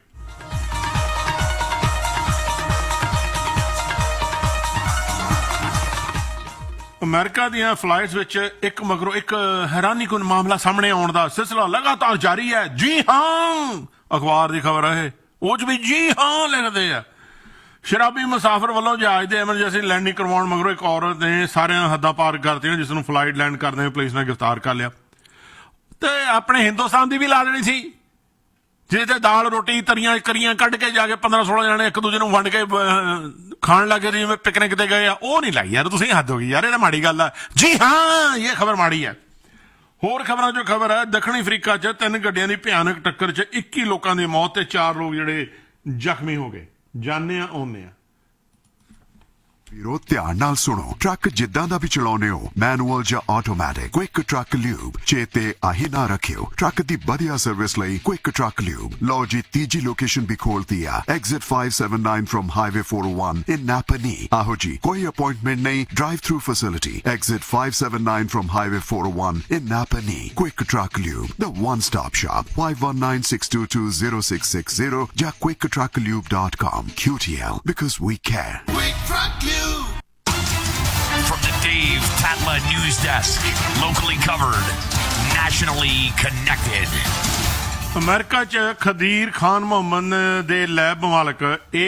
ਅਮਰੀਕਾ ਦੀਆਂ ਫਲਾਈਟਸ ਵਿੱਚ ਇੱਕ ਮਗਰੋਂ ਇੱਕ ਹੈਰਾਨੀਕੁਨ ਮਾਮਲਾ ਸਾਹਮਣੇ ਆਉਣ ਦਾ ਸਿਲਸਿਲਾ ਲਗਾਤਾਰ ਜਾਰੀ ਹੈ। ਜੀ ਹਾਂ, ਅਖਬਾਰ ਦੀ ਖਬਰ ਹੈ, ਉਹ 'ਚ ਵੀ ਜੀ ਹਾਂ ਲਿਖਦੇ ਆ। ਸ਼ਰਾਬੀ ਮੁਸਾਫਰ ਵੱਲੋਂ ਜਹਾਜ਼ ਦੇ ਐਮਰਜੈਂਸੀ ਲੈਂਡਿੰਗ ਕਰਵਾਉਣ ਮਗਰੋਂ ਇੱਕ ਔਰਤ ਨੇ ਸਾਰੀਆਂ ਹੱਦਾਂ ਪਾਰ ਕਰਤੀਆਂ, ਜਿਸ ਨੂੰ ਫਲਾਈਟ ਲੈਂਡ ਕਰਦੇ ਹੋਏ ਪੁਲਿਸ ਨੇ ਗ੍ਰਿਫਤਾਰ ਕਰ ਲਿਆ। ਤੇ ਆਪਣੇ ਹਿੰਦੁਸਤਾਨ ਦੀ ਵੀ ਲਾ ਦੇਣੀ ਸੀ, ਜਿਹਦੇ ਦਾਲ ਰੋਟੀ ਤਰੀਆਂ ਕਰੀਆਂ ਕੱਢ ਕੇ ਜਾ ਕੇ 15-16 ਜਣੇ ਇੱਕ ਦੂਜੇ ਨੂੰ ਵੰਡ ਕੇ ਖਾਣ ਲੱਗੇ, ਜਿਵੇਂ ਪਿਕਨਿਕ ਤੇ ਗਏ ਆ। ਉਹ ਨਹੀਂ ਲਾਈ ਯਾਰ, ਤੁਸੀਂ ਹੱਦ ਹੋ ਗਈ ਯਾਰ, ਇਹ ਤਾਂ ਮਾੜੀ ਗੱਲ ਆ। ਜੀ ਹਾਂ, ਇਹ ਖਬਰ ਮਾੜੀ ਹੈ। ਹੋਰ ਖਬਰਾਂ 'ਚੋਂ ਖਬਰ ਹੈ, ਦੱਖਣੀ ਅਫਰੀਕਾ 'ਚ 3 ਗੱਡੀਆਂ ਦੀ ਭਿਆਨਕ ਟੱਕਰ 'ਚ 21 ਲੋਕਾਂ ਦੀ ਮੌਤ ਤੇ 4 ਲੋਕ ਜਿਹੜੇ ਜ਼ਖਮੀ ਹੋ ਗਏ। ਜਾਣਦੇ ਆ, ਆਉਂਦੇ ਆ। ਵੀਰੋ ਧਿਆਨ ਨਾਲ ਸੁਣੋ, ਟਰੱਕ ਜਿੱਦਾਂ ਦਾ ਵੀ ਚਲਾਉਨੇ ਹੋ, ਮੈਨੂਅਲ ਜਾਂ ਆਟੋਮੈਟਿਕ, ਕੁਇਕ ਟਰੱਕ ਲਿਊਬ ਚੇਤੇ ਆਹੀ ਨਾ ਰੱਖਿਓ। ਟਰੱਕ ਦੀ ਵਧੀਆ ਸਰਵਿਸ ਲਈ ਕੁਇਕ ਟਰੱਕ ਲਿਊਬ। ਲਓ ਜੀ, ਤੀਜੀ ਲੋਕੇਸ਼ਨ ਵੀ ਖੋਲਤੀ ਆ, ਐਗਜ਼ਿਟ 579 ਫਰਮ ਹਾਈਵੇ 401 ਇਨ ਨਾਪਨੀ। ਆਹੋ ਜੀ, ਕੋਈ ਅਪਾਇੰਟਮੈਂਟ ਨਹੀਂ, drive through facility, exit 579 firm highway 401 in ਨਾਪਨੀ। Quick truck lube, the one stop shop, 5196220660 ਜਾਂ quicktruckliube.com। QTL, because we care. Quick Truck Lube. From the Dave Tatla News Desk, locally covered, nationally connected. America 'ਚ ਖਦੀਰ ਖਾਨ ਮੁਹੰਮਦ ਦੇ ਲੈਬ ਮਾਲਕ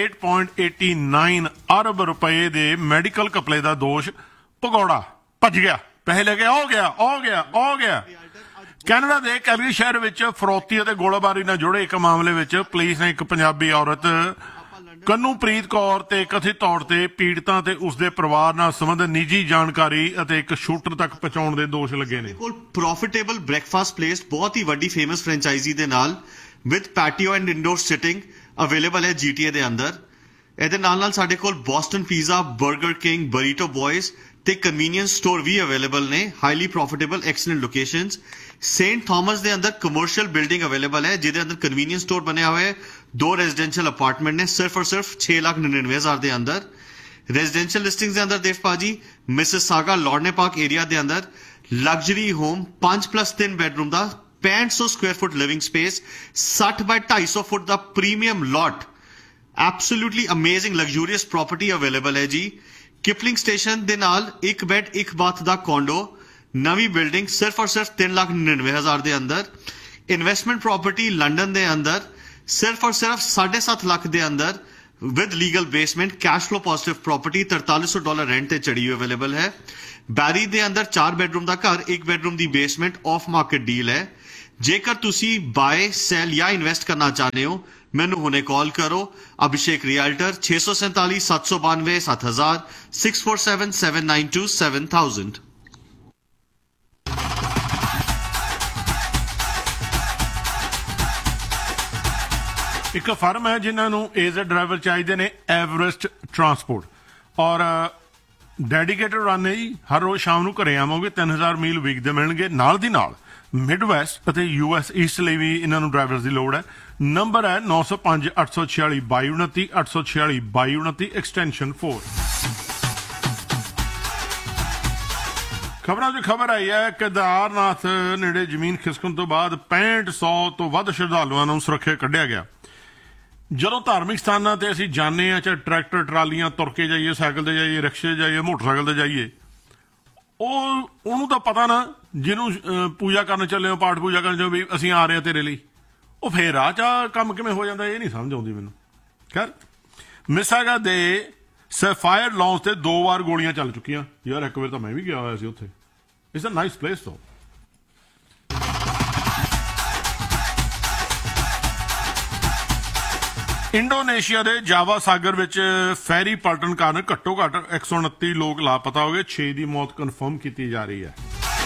8.89 ਅਰਬ ਰੁਪਏ ਦੇ ਮੈਡੀਕਲ ਘਪਲੇ ਦਾ ਦੋਸ਼ ਭਗੌੜਾ, ਭੱਜ ਗਿਆ, ਪੈਸੇ ਲੈ ਕੇ ਹੋ ਗਿਆ। ਕੈਨੇਡਾ ਦੇ ਕੈਲਗਰੀ ਸ਼ਹਿਰ ਵਿੱਚ ਫਰੋਤੀ ਅਤੇ ਗੋਲਾਬਾਰੀ ਨਾਲ ਜੁੜੇ ਇੱਕ ਮਾਮਲੇ ਵਿੱਚ ਪੁਲਿਸ ਨੇ ਇੱਕ ਪੰਜਾਬੀ ਔਰਤ ਕਨੂਪ੍ਰੀਤ ਕੌਰ ਤੇ ਕਥਿਤ ਤੌਰ ਤੇ ਪੀੜਤਾਂ ਤੇ ਉਸਦੇ ਪਰਿਵਾਰ ਨਾਲ ਸੰਬੰਧਿਤ ਨਿੱਜੀ ਜਾਣਕਾਰੀ ਅਤੇ ਇੱਕ ਸ਼ੂਟਰ ਤੱਕ ਪਹੁੰਚਾਉਣ ਦੇ ਦੋਸ਼ ਲੱਗੇ ਨੇ। ਪ੍ਰੋਫਿਟੇਬਲ ਬ੍ਰੇਕਫਾਸਟ ਪਲੇਸ ਬਹੁਤ ਹੀ ਵੱਡੀ ਫੇਮਸ ਫਰੈਂਚਾਈਜ਼ੀ ਦੇ ਨਾਲ with patio and indoor sitting available ਹੈ GTA ਦੇ ਅੰਦਰ। ਇਹਦੇ ਨਾਲ ਸਾਡੇ ਕੋਲ ਬੋਸਟਨ ਪੀਜ਼ਾ, 버ਗਰ ਕਿੰਗ, ਬਰੀਟੋ ਬॉयਜ਼ ਤੇ ਕਨਵੀਨੀਅੰਸ ਸਟੋਰ ਵੀ ਅਵੇਲੇਬਲ ਨੇ। Highly profitable excellent locations. Saint Thomas ਦੇ ਅੰਦਰ ਕਮਰਸ਼ੀਅਲ ਬਿਲਡਿੰਗ ਅਵੇਲੇਬਲ ਹੈ, ਜਿਹਦੇ ਅੰਦਰ ਕਨਵੀਨੀਅੰਸ ਸਟੋਰ ਬਣਿਆ ਹੋਇਆ ਹੈ। 2 ਰੈਜ਼ੀਡੈਂਸ਼ੀਅਲ ਅਪਾਰਟਮੈਂਟ ਨੇ, ਸਿਰਫ ਔਰ ਸਿਰਫ 6,99,000 ਦੇ ਅੰਦਰ। ਰੈਜ਼ੀਡੈਂਸ਼ੀਅਲ ਲਿਸਟਿੰਗਸ ਦੇ ਅੰਦਰ ਦੇਵ ਭਾਜੀ ਮਿਸਿਸਾਗਾ ਲੌਰਨੇ ਪਾਰਕ ਏਰੀਆ ਦੇ ਅੰਦਰ ਲਗਜ਼ਰੀ ਹੋਮ 5+3 ਬੈਡਰੂਮ ਦਾ 6500 ਸਕੁਅਰ ਫੁੱਟ ਲਿਵਿੰਗ ਸਪੇਸ, 60 ਬਾਈ 250 ਫੁੱਟ ਦਾ ਪ੍ਰੀਮੀਅਮ ਲੋਟ, ਐਬਸੋਲੂਟਲੀ ਅਮੇਜ਼ਿੰਗ ਲਗਜ਼ੂਰੀਅਸ ਪ੍ਰਾਪਰਟੀ ਅਵੇਲੇਬਲ ਹੈ ਜੀ। ਕਿਪਲਿੰਗ ਸਟੇਸ਼ਨ ਦੇ ਨਾਲ 1 ਬੈਡ 1 ਬਾਥ ਦਾ ਕੋਂਡੋ, ਨਵੀਂ ਬਿਲਡਿੰਗ, ਸਿਰਫ ਔਰ ਸਿਰਫ 3,99,000 ਦੇ ਅੰਦਰ। ਇਨਵੈਸਟਮੈਂਟ ਪ੍ਰਾਪਰਟੀ ਲੰਡਨ ਦੇ ਅੰਦਰ ਸਿਰਫ ਔਰ ਸਿਰਫ 7.5 ਲੱਖ ਦੇ ਅੰਦਰ with legal basement, cash flow positive property, $4300 rent ਤੇ ਚੜੀ ਹੋਈ ਅਵੇਲੇਬਲ ਹੈ। ਬੈਰੀ ਦੇ ਅੰਦਰ 4 ਬੈਡਰੂਮ ਦਾ ਘਰ, 1 bedroom the basement, of market deal ਹੈ। ਜੇਕਰ ਤੁਸੀਂ ਬਾਏ, ਸੈਲ ਜਾਂ ਇਨਵੈਸਟ ਕਰਨਾ ਚਾਹੁੰਦੇ ਹੋ, ਮੈਨੂੰ ਹੁਣੇ ਕਾਲ ਕਰੋ। ਅਭਿਸ਼ੇਕ ਰਿਐਲਟਰ 647 792 7000 647 792 7000। ਇੱਕ ਫਰਮ ਹੈ ਜਿਨ੍ਹਾਂ ਨੂੰ ਏਜ਼ ਡਰਾਈਵਰ ਚਾਹੀਦੇ ਨੇ, ਐਵਰੈਸਟ ਟਰਾਂਸਪੋਰਟ, ਔਰ ਡੈਡੀਕੇਟਡ ਰਨ ਹੈ ਜੀ। ਹਰ ਰੋਜ਼ ਸ਼ਾਮ ਨੂੰ ਘਰੇ ਆਵਾਂਗੇ, 3000 ਮੀਲ ਵੀਕ ਦੇ ਮਿਲਣਗੇ। ਨਾਲ ਦੀ ਨਾਲ ਮਿਡ ਵੈਸਟ ਅਤੇ US ਈਸਟ ਲਈ ਵੀ ਇਹਨਾਂ ਨੂੰ ਡਰਾਈਵਰਸ ਦੀ ਲੋੜ ਹੈ। ਨੰਬਰ ਹੈ 905 846 2229 846 2229 ਐਕਸਟੈਂਸ਼ਨ 4। ਖਬਰਾਂ 'ਚ ਖਬਰ ਆਈ ਹੈ, ਕੇਦਾਰਨਾਥ ਨੇੜੇ ਜ਼ਮੀਨ ਖਿਸਕਣ ਤੋਂ ਬਾਅਦ 6500 ਤੋਂ ਵੱਧ ਸ਼ਰਧਾਲੂਆਂ ਨੂੰ ਸੁਰੱਖਿਆ ਕੱਢਿਆ ਗਿਆ। ਜਦੋਂ ਧਾਰਮਿਕ ਸਥਾਨਾਂ ਤੇ ਅਸੀਂ ਜਾਂਦੇ ਹਾਂ, ਚਾਹੇ ਟਰੈਕਟਰ ਟਰਾਲੀਆਂ, ਤੁਰ ਕੇ ਜਾਈਏ, ਸਾਈਕਲ ਤੇ ਜਾਈਏ, ਰਿਕਸ਼ੇ ਜਾਈਏ, ਮੋਟਰਸਾਈਕਲ ਤੇ ਜਾਈਏ, ਉਹਨੂੰ ਤਾਂ ਪਤਾ ਨਾ, ਜਿਹਨੂੰ ਪੂਜਾ ਕਰਨ ਚੱਲੇ ਹੋ, ਪਾਠ ਪੂਜਾ ਕਰਨ ਚੱਲੇ ਵੀ ਅਸੀਂ ਆ ਰਹੇ ਹਾਂ ਤੇਰੇ ਲਈ, ਉਹ ਫੇਰ ਰਾਹ 'ਚ ਕੰਮ ਕਿਵੇਂ ਹੋ ਜਾਂਦਾ, ਇਹ ਨਹੀਂ ਸਮਝ ਆਉਂਦੀ ਮੈਨੂੰ। ਖੈਰ, ਮਿਸਾਗਾ ਦੇ ਸੈਫਾਇਰ ਲੌਂਜ ਤੇ 2 ਵਾਰ ਗੋਲੀਆਂ ਚੱਲ ਚੁੱਕੀਆਂ ਯਾਰ। ਇੱਕ ਵਾਰ ਤਾਂ ਮੈਂ ਵੀ ਗਿਆ ਹੋਇਆ ਸੀ ਉੱਥੇ। It's a nice place though। Indonesia ਦੇ ਜਾਵਾ ਸਾਗਰ ਵਿੱਚ ਫੈਰੀ ਪਲਟਣ ਕਾਰਨ ਘੱਟੋ ਘੱਟ 129 ਲੋਕ ਲਾਪਤਾ ਹੋ ਗਏ। 6 ਦੀ ਮੌਤ ਕਨਫਰਮ ਕੀਤੀ ਜਾ ਰਹੀ ਹੈ।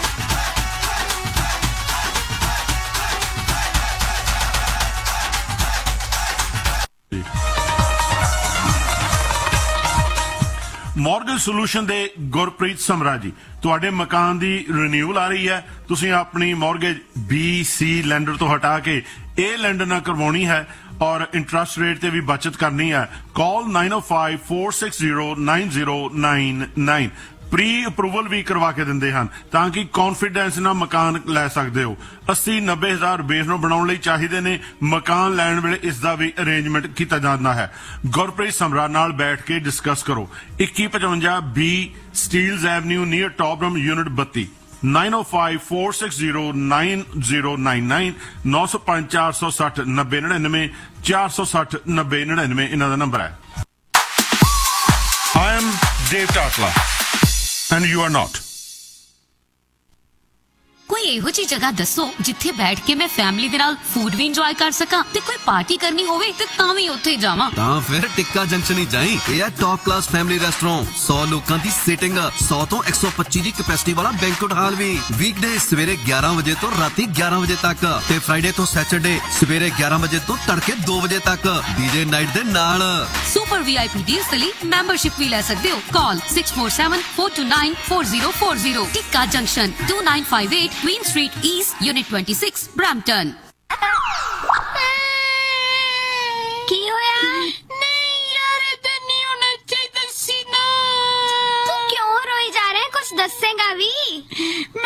ਮਾਰਗੇਜ ਸੋਲੂਸ਼ਨ ਦੇ ਗੁਰਪ੍ਰੀਤ ਸਮਰਾ ਜੀ, ਤੁਹਾਡੇ ਮਕਾਨ ਦੀ ਰੀਨਿਊਅਲ ਆ ਰਹੀ ਹੈ। ਤੁਸੀਂ ਆਪਣੀ ਮਾਰਗੇਜ BC ਲੈਂਡਰ ਤੋਂ ਹਟਾ ਕੇ A ਲੈਂਡਰ ਨਾਲ ਕਰਵਾਉਣੀ ਹੈ ਔਰ ਇੰਟਰਸਟ ਰੇਟ ਤੇ ਵੀ ਬਚਤ ਕਰਨੀ ਹੈ। ਕਾਲ 9054609099। ਪ੍ਰੀ ਅਪਰੂਵਲ ਵੀ ਕਰਵਾ ਕੇ ਦਿੰਦੇ ਹਨ ਤਾਂ ਕਿ ਕੌਨਫੀਡੈਂਸ ਨਾਲ ਮਕਾਨ ਲੈ ਸਕਦੇ ਹੋ। 80-90 ਹਜ਼ਾਰ ਬੇਸ ਨੂੰ ਬਣਾਉਣ ਲਈ ਚਾਹੀਦੇ ਨੇ। ਮਕਾਨ ਲੈਣ ਵੇਲੇ ਇਸ ਦਾ ਵੀ ਅਰੇਂਜਮੈਂਟ ਕੀਤਾ ਜਾਂਦਾ ਹੈ। ਗੁਰਪ੍ਰੀਤ ਸਮਰਾ ਨਾਲ ਬੈਠ ਕੇ ਡਿਸਕਸ ਕਰੋ। 2155 B ਸਟੀਲਜ਼ ਐਵਨਿਊ ਨੀਅਰ ਟੌਪਰਮ ਯੂਨਿਟ 32 9054609099 905-460-9099 460-9099 ਇਹਨਾਂ ਦਾ ਨੰਬਰ ਹੈ। I am Dave Tatla and you are not. ਕੋਈ ਇਹੋ ਜਿਹੀ ਜਗ੍ਹਾ ਦੱਸੋ ਜਿੱਥੇ ਬੈਠ ਕੇ ਮੈਂ ਫੈਮਿਲੀ ਦੇ ਨਾਲ ਫੂਡ ਵੀ ਇੰਜੋਏ ਕਰ ਸਕਾਂ ਤੇ ਕੋਈ ਪਾਰਟੀ ਕਰਨੀ ਹੋਵੇ ਤੇ ਤਾਂ ਵੀ ਉੱਥੇ ਜਾਵਾਂ। ਤਾਂ ਫਿਰ ਟਿੱਕਾ ਜੰਕਸ਼ਨ ਹੀ ਜਾਈਂ। ਇਹ ਹੈ ਟੌਪ ਕਲਾਸ ਫੈਮਿਲੀ ਰੈਸਟੋਰੈਂਟ। 100 ਲੋਕਾਂ ਦੀ ਸੀਟਿੰਗ, 100 ਤੋਂ 125 ਦੀ ਕੈਪੈਸਿਟੀ ਵਾਲਾ ਬੈਂਕੁਏਟ ਹਾਲ ਵੀ। ਵੀਕਡੇ ਸਵੇਰੇ 11 ਵਜੇ ਤੋਂ ਰਾਤੀ 11 ਵਜੇ ਤੱਕ ਤੇ ਫਰਾਈਡੇ ਤੋਂ ਸੈਟਰਡੇ ਸਵੇਰੇ 11 ਵਜੇ ਤੋਂ ਤੜਕੇ 2 ਵਜੇ ਤੱਕ DJ ਨਾਈਟ ਦੇ ਨਾਲ। ਸੁਪਰ VIP ਡੀਲਸ ਲਈ ਮੈਂਬਰਸ਼ਿਪ ਵੀ ਲੈ ਸਕਦੇ ਹੋ। ਕਾਲ 6474294040। ਟਿੱਕਾ junction 2958 Queen Street East, Unit 26, Brampton. ਕੀ ਹੋਇਆ? ਨਹੀਂ ਯਾਰ ਏਦਾਂ ਨਹੀਂ ਹੋਣਾ ਚਾਹੀਦਾ ਸੀ ਨਾ। ਤੂੰ ਕਿਉਂ ਰੋਈ ਜਾ ਰਿਹਾ? ਕੁਝ ਦੱਸੇਗਾ ਵੀ?